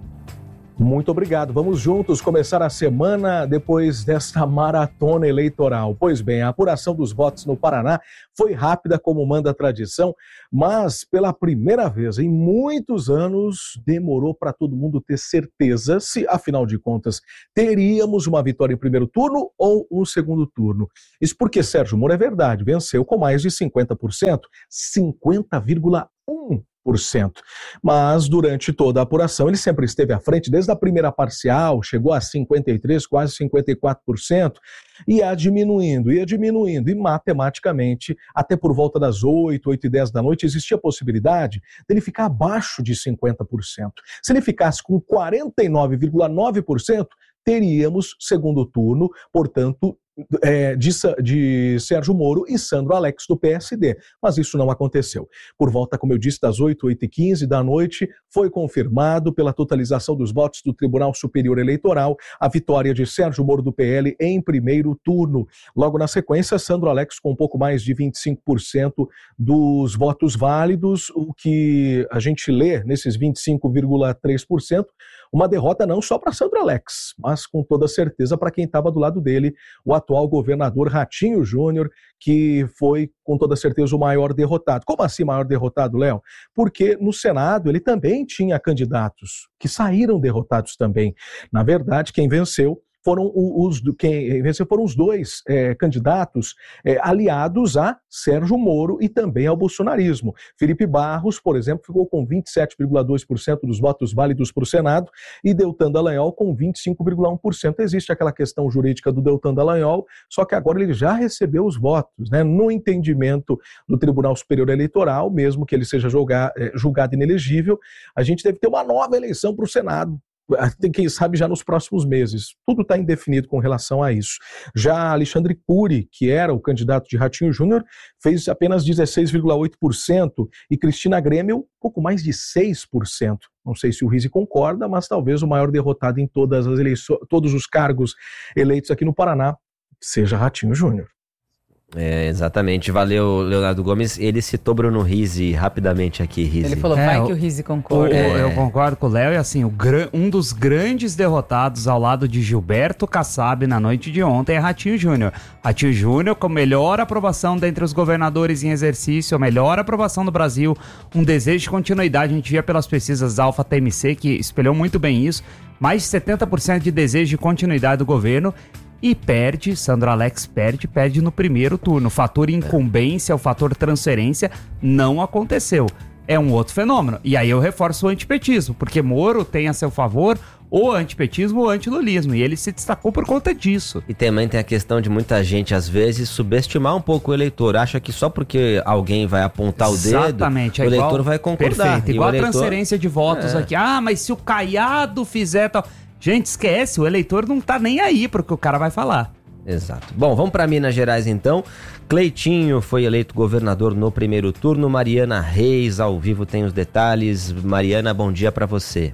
Muito obrigado. Vamos juntos começar a semana depois desta maratona eleitoral. Pois bem, a apuração dos votos no Paraná foi rápida, como manda a tradição, mas pela primeira vez em muitos anos demorou para todo mundo ter certeza se, afinal de contas, teríamos uma vitória em primeiro turno ou um segundo turno. Isso porque Sérgio Moro, é verdade, venceu com mais de cinquenta por cento, cinquenta vírgula um por cento. Mas durante toda a apuração ele sempre esteve à frente, desde a primeira parcial, chegou a cinquenta e três por cento, quase cinquenta e quatro por cento, ia diminuindo, ia diminuindo, e matematicamente, até por volta das oito, oito e dez da noite, existia a possibilidade dele ficar abaixo de cinquenta por cento. Se ele ficasse com quarenta e nove vírgula nove por cento, teríamos segundo turno, portanto, É, de, de Sérgio Moro e Sandro Alex do P S D, mas isso não aconteceu. Por volta, como eu disse, das oito, oito e quinze da noite, foi confirmado pela totalização dos votos do Tribunal Superior Eleitoral a vitória de Sérgio Moro do P L em primeiro turno. Logo na sequência, Sandro Alex com um pouco mais de vinte e cinco por cento dos votos válidos, o que a gente lê nesses vinte e cinco vírgula três por cento, uma derrota não só para Sandro Alex, mas com toda certeza para quem estava do lado dele, o atual governador Ratinho Júnior, que foi com toda certeza o maior derrotado. Como assim maior derrotado, Léo? Porque no Senado ele também tinha candidatos que saíram derrotados também. Na verdade, quem venceu foram os, quem venceu foram os dois é, candidatos é, aliados a Sérgio Moro e também ao bolsonarismo. Felipe Barros, por exemplo, ficou com vinte e sete vírgula dois por cento dos votos válidos para o Senado e Deltan Dallagnol com vinte e cinco vírgula um por cento. Existe aquela questão jurídica do Deltan Dallagnol, só que agora ele já recebeu os votos, né? No entendimento do Tribunal Superior Eleitoral, mesmo que ele seja julgar, julgado inelegível, a gente deve ter uma nova eleição para o Senado. Quem sabe já nos próximos meses. Tudo está indefinido com relação a isso. Já Alexandre Cury, que era o candidato de Ratinho Júnior, fez apenas dezesseis vírgula oito por cento e Cristina Grêmio, pouco mais de seis por cento. Não sei se o Rizzi concorda, mas talvez o maior derrotado em todas as eleições, todos os cargos eleitos aqui no Paraná seja Ratinho Júnior. É, exatamente. Valeu, Leonardo Gomes. Ele citou Bruno Rizzi rapidamente aqui, Rizzi. Ele falou, é, vai que o Rizzi concorda. O, é. Eu concordo com o Léo, e assim, o, um dos grandes derrotados ao lado de Gilberto Kassab na noite de ontem é Ratinho Júnior. Ratinho Júnior com melhor aprovação dentre os governadores em exercício, a melhor aprovação do Brasil, um desejo de continuidade. A gente via pelas pesquisas da Alpha T M C, que espelhou muito bem isso, mais de setenta por cento de desejo de continuidade do governo. E perde, Sandro Alex perde, perde no primeiro turno. O fator incumbência, o fator transferência não aconteceu. É um outro fenômeno. E aí eu reforço o antipetismo, porque Moro tem a seu favor o antipetismo ou o antilulismo, e ele se destacou por conta disso. E também tem a questão de muita gente, às vezes, subestimar um pouco o eleitor. Acha que só porque alguém vai apontar Exatamente, o dedo, é o igual, eleitor vai concordar. Perfeito, igual a eleitor... transferência de votos é. aqui. Ah, mas se o Caiado fizer tal... Gente, esquece, o eleitor não tá nem aí pro que o cara vai falar. Exato. Bom, vamos para Minas Gerais então. Cleitinho foi eleito governador no primeiro turno. Mariana Reis, ao vivo, tem os detalhes. Mariana, bom dia para você.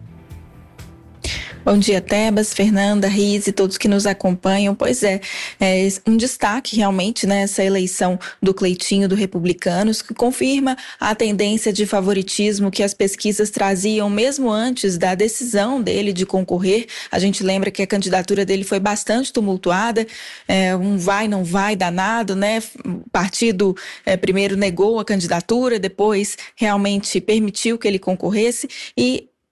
Bom dia, Tebas, Fernanda, Rizzi, todos que nos acompanham. Pois é, é um destaque realmente nessa eleição do Cleitinho do Republicanos, que confirma a tendência de favoritismo que as pesquisas traziam mesmo antes da decisão dele de concorrer. A gente lembra que a candidatura dele foi bastante tumultuada, é, um vai, não vai danado, né? O partido é, primeiro negou a candidatura, depois realmente permitiu que ele concorresse e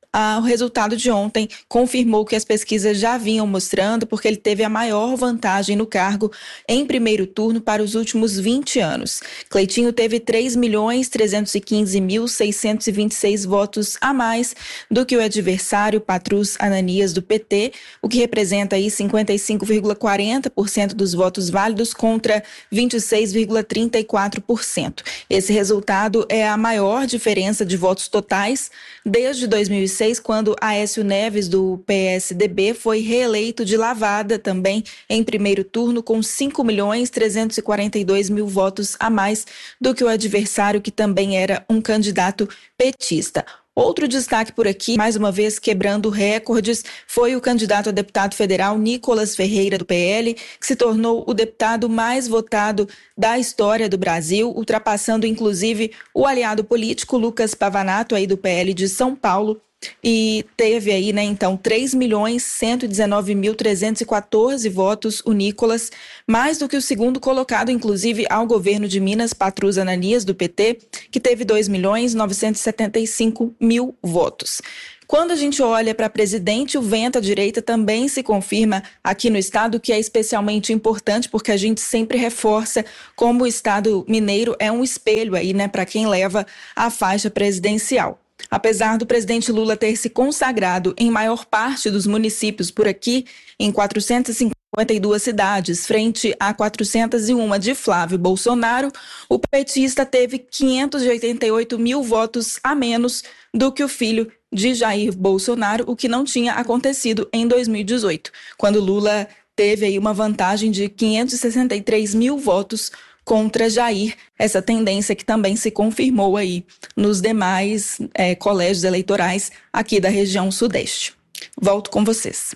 Ah, o resultado de ontem confirmou que as pesquisas já vinham mostrando, porque ele teve a maior vantagem no cargo em primeiro turno para os últimos vinte anos. Cleitinho teve três milhões trezentos e quinze mil seiscentos e vinte e seis votos a mais do que o adversário Patrus Ananias do P T, o que representa aí cinquenta e cinco vírgula quarenta por cento dos votos válidos contra vinte e seis vírgula trinta e quatro por cento. Esse resultado é a maior diferença de votos totais desde dois mil e seis, quando Aécio Neves, do P S D B, foi reeleito de lavada também em primeiro turno com cinco milhões trezentos e quarenta e dois mil votos a mais do que o adversário, que também era um candidato petista. Outro destaque por aqui, mais uma vez quebrando recordes, foi o candidato a deputado federal Nicolas Ferreira, do P L, que se tornou o deputado mais votado da história do Brasil, ultrapassando inclusive o aliado político Lucas Pavanato, aí do P L de São Paulo, e teve aí, né, então, três milhões cento e dezenove mil trezentos e quatorze votos, o Nicolas, mais do que o segundo colocado, inclusive, ao governo de Minas, Patrus Ananias, do P T, que teve dois milhões novecentos e setenta e cinco mil votos. Quando a gente olha para presidente, o vento à direita também se confirma aqui no estado, que é especialmente importante, porque a gente sempre reforça como o estado mineiro é um espelho aí, né, para quem leva a faixa presidencial. Apesar do presidente Lula ter se consagrado em maior parte dos municípios por aqui, em quatrocentas e cinquenta e duas cidades, frente a quatrocentas e uma de Flávio Bolsonaro, o petista teve quinhentos e oitenta e oito mil votos a menos do que o filho de Jair Bolsonaro, o que não tinha acontecido em dois mil e dezoito, quando Lula teve aí uma vantagem de quinhentos e sessenta e três mil votos contra Jair, essa tendência que também se confirmou aí nos demais é, colégios eleitorais aqui da região sudeste. Volto com vocês.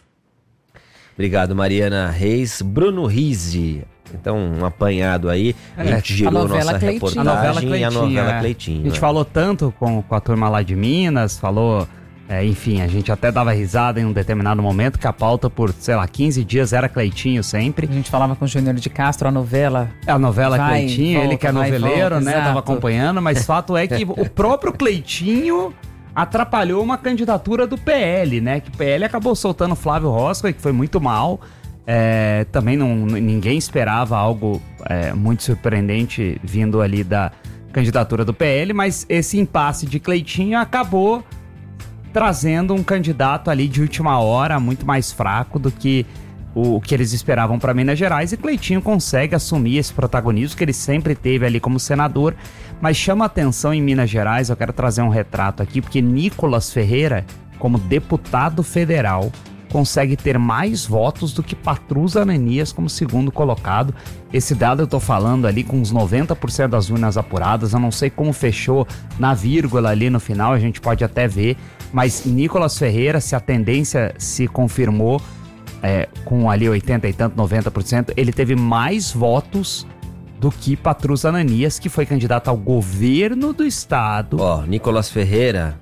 Obrigado, Mariana Reis. Bruno Rizzi, então um apanhado aí, a gente girou a nossa Cleitinho. reportagem a novela Cleitinho, e a novela é. Cleitinho. A gente é. falou tanto com, com a turma lá de Minas, falou... É, enfim, a gente até dava risada em um determinado momento que a pauta por, sei lá, quinze dias era Cleitinho sempre. A gente falava com o Júnior de Castro, a novela... A novela vai, Cleitinho, volta, ele que é noveleiro, volta, né? exato. Tava acompanhando, mas fato é que o próprio Cleitinho atrapalhou uma candidatura do P L, né? Que o P L acabou soltando Flávio Roscoe, que foi muito mal. É, também não, ninguém esperava algo é, muito surpreendente vindo ali da candidatura do P L, mas esse impasse de Cleitinho acabou trazendo um candidato ali de última hora muito mais fraco do que o, o que eles esperavam para Minas Gerais, e Cleitinho consegue assumir esse protagonismo que ele sempre teve ali como senador, mas chama atenção em Minas Gerais. Eu quero trazer um retrato aqui, porque Nicolas Ferreira, como deputado federal, consegue ter mais votos do que Patrus Ananias como segundo colocado. Esse dado eu tô falando ali com uns noventa por cento das urnas apuradas, eu não sei como fechou na vírgula ali no final, a gente pode até ver, mas Nicolas Ferreira, se a tendência se confirmou, é, com ali oitenta e tanto, noventa por cento, ele teve mais votos do que Patrus Ananias, que foi candidato ao governo do estado. Ó, Nicolas Ferreira,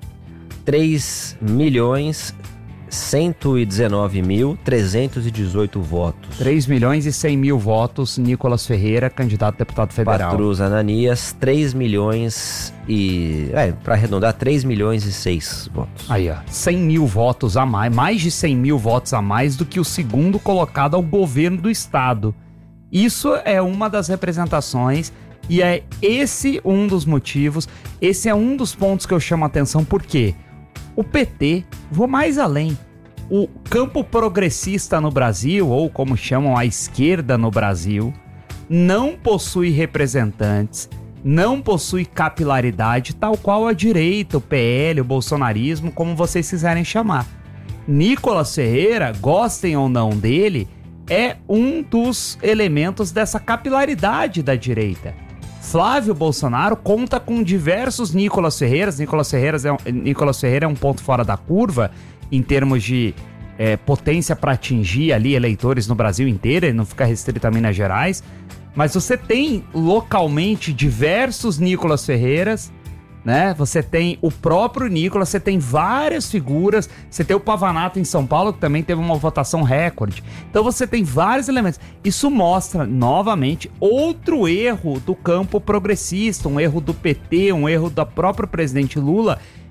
três milhões cento e dezenove mil trezentos e dezoito votos. três milhões e cem mil votos, Nicolas Ferreira, candidato a deputado federal. Patrus Ananias, três milhões e... É, pra arredondar, três milhões e seis votos. Aí, ó, cem mil votos a mais, mais de cem mil votos a mais do que o segundo colocado ao governo do estado. Isso é uma das representações e é esse um dos motivos, esse é um dos pontos que eu chamo a atenção, porque o P T, vou mais além, o campo progressista no Brasil, ou como chamam a esquerda no Brasil, não possui representantes, não possui capilaridade, tal qual a direita, o P L, o bolsonarismo, como vocês quiserem chamar. Nicolas Ferreira, gostem ou não dele, é um dos elementos dessa capilaridade da direita. Flávio Bolsonaro conta com diversos Nicolas Ferreiras. Nicolas, Ferreiras é um, Nicolas Ferreira é um ponto fora da curva em termos de é, potência para atingir ali eleitores no Brasil inteiro, ele não fica restrito a Minas Gerais. Mas você tem localmente diversos Nicolas Ferreiras, né? Você tem o próprio Nicolas, você tem várias figuras, você tem o Pavanato em São Paulo, que também teve uma votação recorde. Então você tem vários elementos. Isso mostra, novamente, outro erro do campo progressista, um erro do P T, um erro do próprio presidente Lula,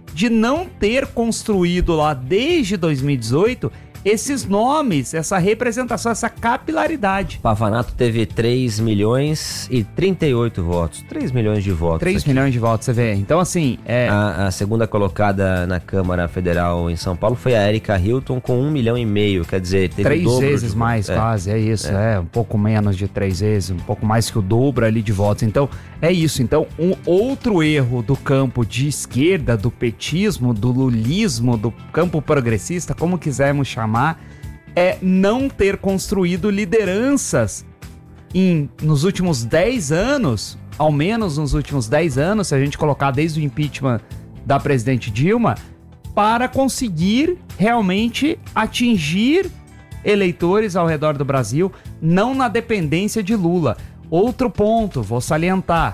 de não ter construído lá desde dois mil e dezoito esses nomes, essa representação, essa capilaridade. Pavanato teve três milhões e trinta e oito votos. três milhões de votos. três milhões de votos, você vê. Então, assim... É... A, a segunda colocada na Câmara Federal em São Paulo foi a Érica Hilton, com um milhão e meio. Quer dizer, teve Três o dobro vezes mais, é. quase. É isso. É. é um pouco menos de três vezes. Um pouco mais que o dobro ali de votos. Então, é isso. Então, um outro erro do campo de esquerda, do petismo, do lulismo, do campo progressista, como quisermos chamar, é não ter construído lideranças em, nos últimos dez anos, ao menos nos últimos dez anos, se a gente colocar desde o impeachment da presidente Dilma, para conseguir realmente atingir eleitores ao redor do Brasil, não na dependência de Lula. Outro ponto, vou salientar,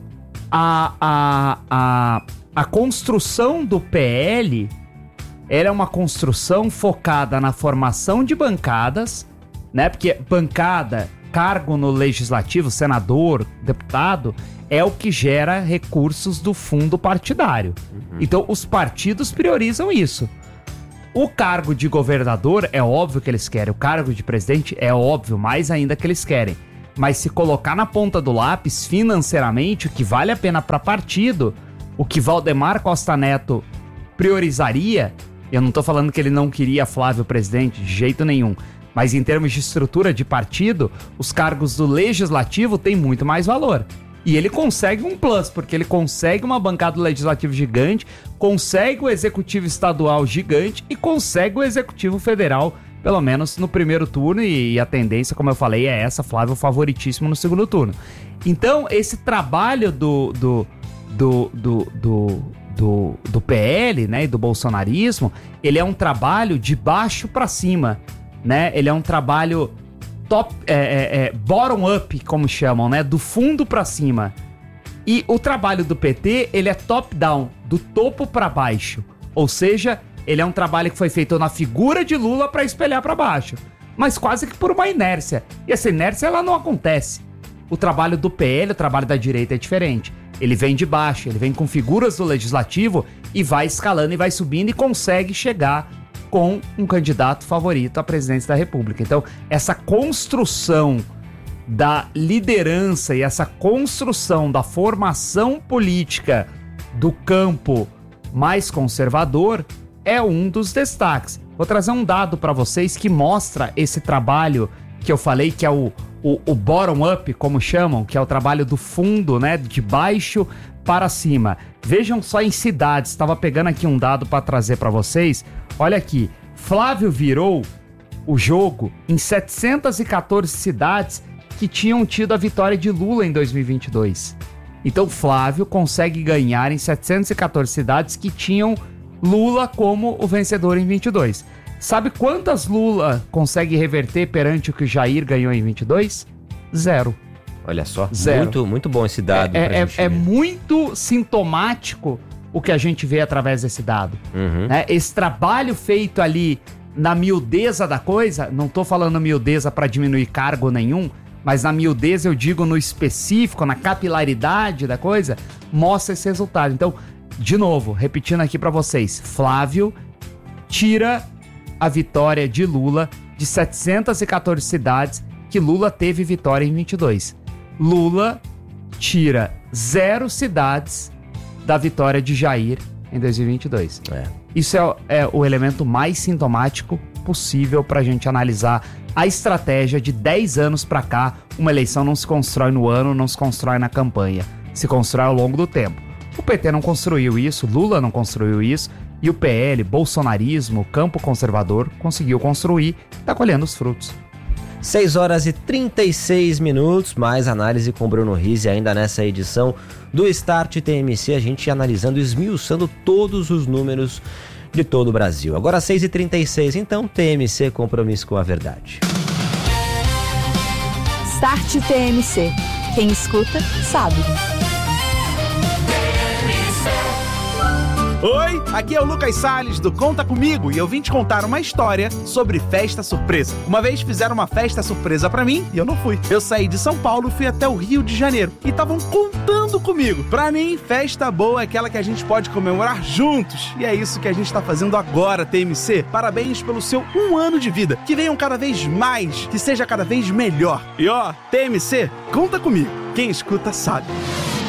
a, a, a, a construção do P L... era uma construção focada na formação de bancadas, né? Porque bancada, cargo no legislativo, senador, deputado, é o que gera recursos do fundo partidário. Uhum. Então, os partidos priorizam isso. O cargo de governador, é óbvio que eles querem. O cargo de presidente, é óbvio, mais ainda que eles querem. Mas se colocar na ponta do lápis, financeiramente, o que vale a pena para partido, o que Valdemar Costa Neto priorizaria... Eu não tô falando que ele não queria Flávio presidente, de jeito nenhum. Mas em termos de estrutura de partido, os cargos do legislativo têm muito mais valor. E ele consegue um plus, porque ele consegue uma bancada do legislativo gigante, consegue o executivo estadual gigante e consegue o executivo federal, pelo menos no primeiro turno. E, e a tendência, como eu falei, é essa, Flávio favoritíssimo no segundo turno. Então, esse trabalho do... do, do, do, do Do, do P L, né, e do bolsonarismo, ele é um trabalho de baixo para cima, né? Ele é um trabalho top, é, é, é, bottom up, como chamam, né? Do fundo para cima. E o trabalho do P T, ele é top down, do topo para baixo. Ou seja, ele é um trabalho que foi feito na figura de Lula para espelhar para baixo, mas quase que por uma inércia. E essa inércia, ela não acontece. O trabalho do P L, o trabalho da direita é diferente. Ele vem de baixo, ele vem com figuras do legislativo e vai escalando e vai subindo e consegue chegar com um candidato favorito à presidência da República. Então, essa construção da liderança e essa construção da formação política do campo mais conservador é um dos destaques. Vou trazer um dado para vocês que mostra esse trabalho que eu falei, que é o O, o bottom-up, como chamam, que é o trabalho do fundo, né, de baixo para cima. Vejam só em cidades, estava pegando aqui um dado para trazer para vocês. Olha aqui, Flávio virou o jogo em setecentas e quatorze cidades que tinham tido a vitória de Lula em dois mil e vinte e dois. Então Flávio consegue ganhar em setecentas e quatorze cidades que tinham Lula como o vencedor em vinte e dois. Sabe quantas Lula consegue reverter perante o que o Jair ganhou em vinte e dois? Zero. Olha só, Zero. Muito, muito bom esse dado. É, pra é, gente é ver. muito sintomático o que a gente vê através desse dado. Uhum. Né? Esse trabalho feito ali na miudeza da coisa, não tô falando miudeza para diminuir cargo nenhum, mas na miudeza eu digo no específico, na capilaridade da coisa, mostra esse resultado. Então, de novo, repetindo aqui para vocês, Flávio tira a vitória de Lula de setecentas e quatorze cidades que Lula teve vitória em vinte e dois. Lula tira zero cidades da vitória de Jair em dois mil e vinte e dois. É. Isso é, é o elemento mais sintomático possível para a gente analisar a estratégia de dez anos para cá. Uma eleição não se constrói no ano, não se constrói na campanha, se constrói ao longo do tempo. O P T não construiu isso, Lula não construiu isso, e o P L, bolsonarismo, campo conservador, conseguiu construir, está colhendo os frutos. seis horas e trinta e seis minutos, mais análise com Bruno Rizzi ainda nessa edição do Start T M C, a gente analisando, esmiuçando todos os números de todo o Brasil. Agora seis e trinta e seis, então T M C, compromisso com a verdade. Start T M C. Quem escuta, sabe. Oi, aqui é o Lucas Salles do Conta Comigo e eu vim te contar uma história sobre festa surpresa. Uma vez fizeram uma festa surpresa pra mim e eu não fui. Eu saí de São Paulo e fui até o Rio de Janeiro e estavam contando comigo. Pra mim, festa boa é aquela que a gente pode comemorar juntos. E é isso que a gente tá fazendo agora, T M C. Parabéns pelo seu um ano de vida. Que venham cada vez mais, que seja cada vez melhor. E ó, T M C, conta comigo. Quem escuta sabe.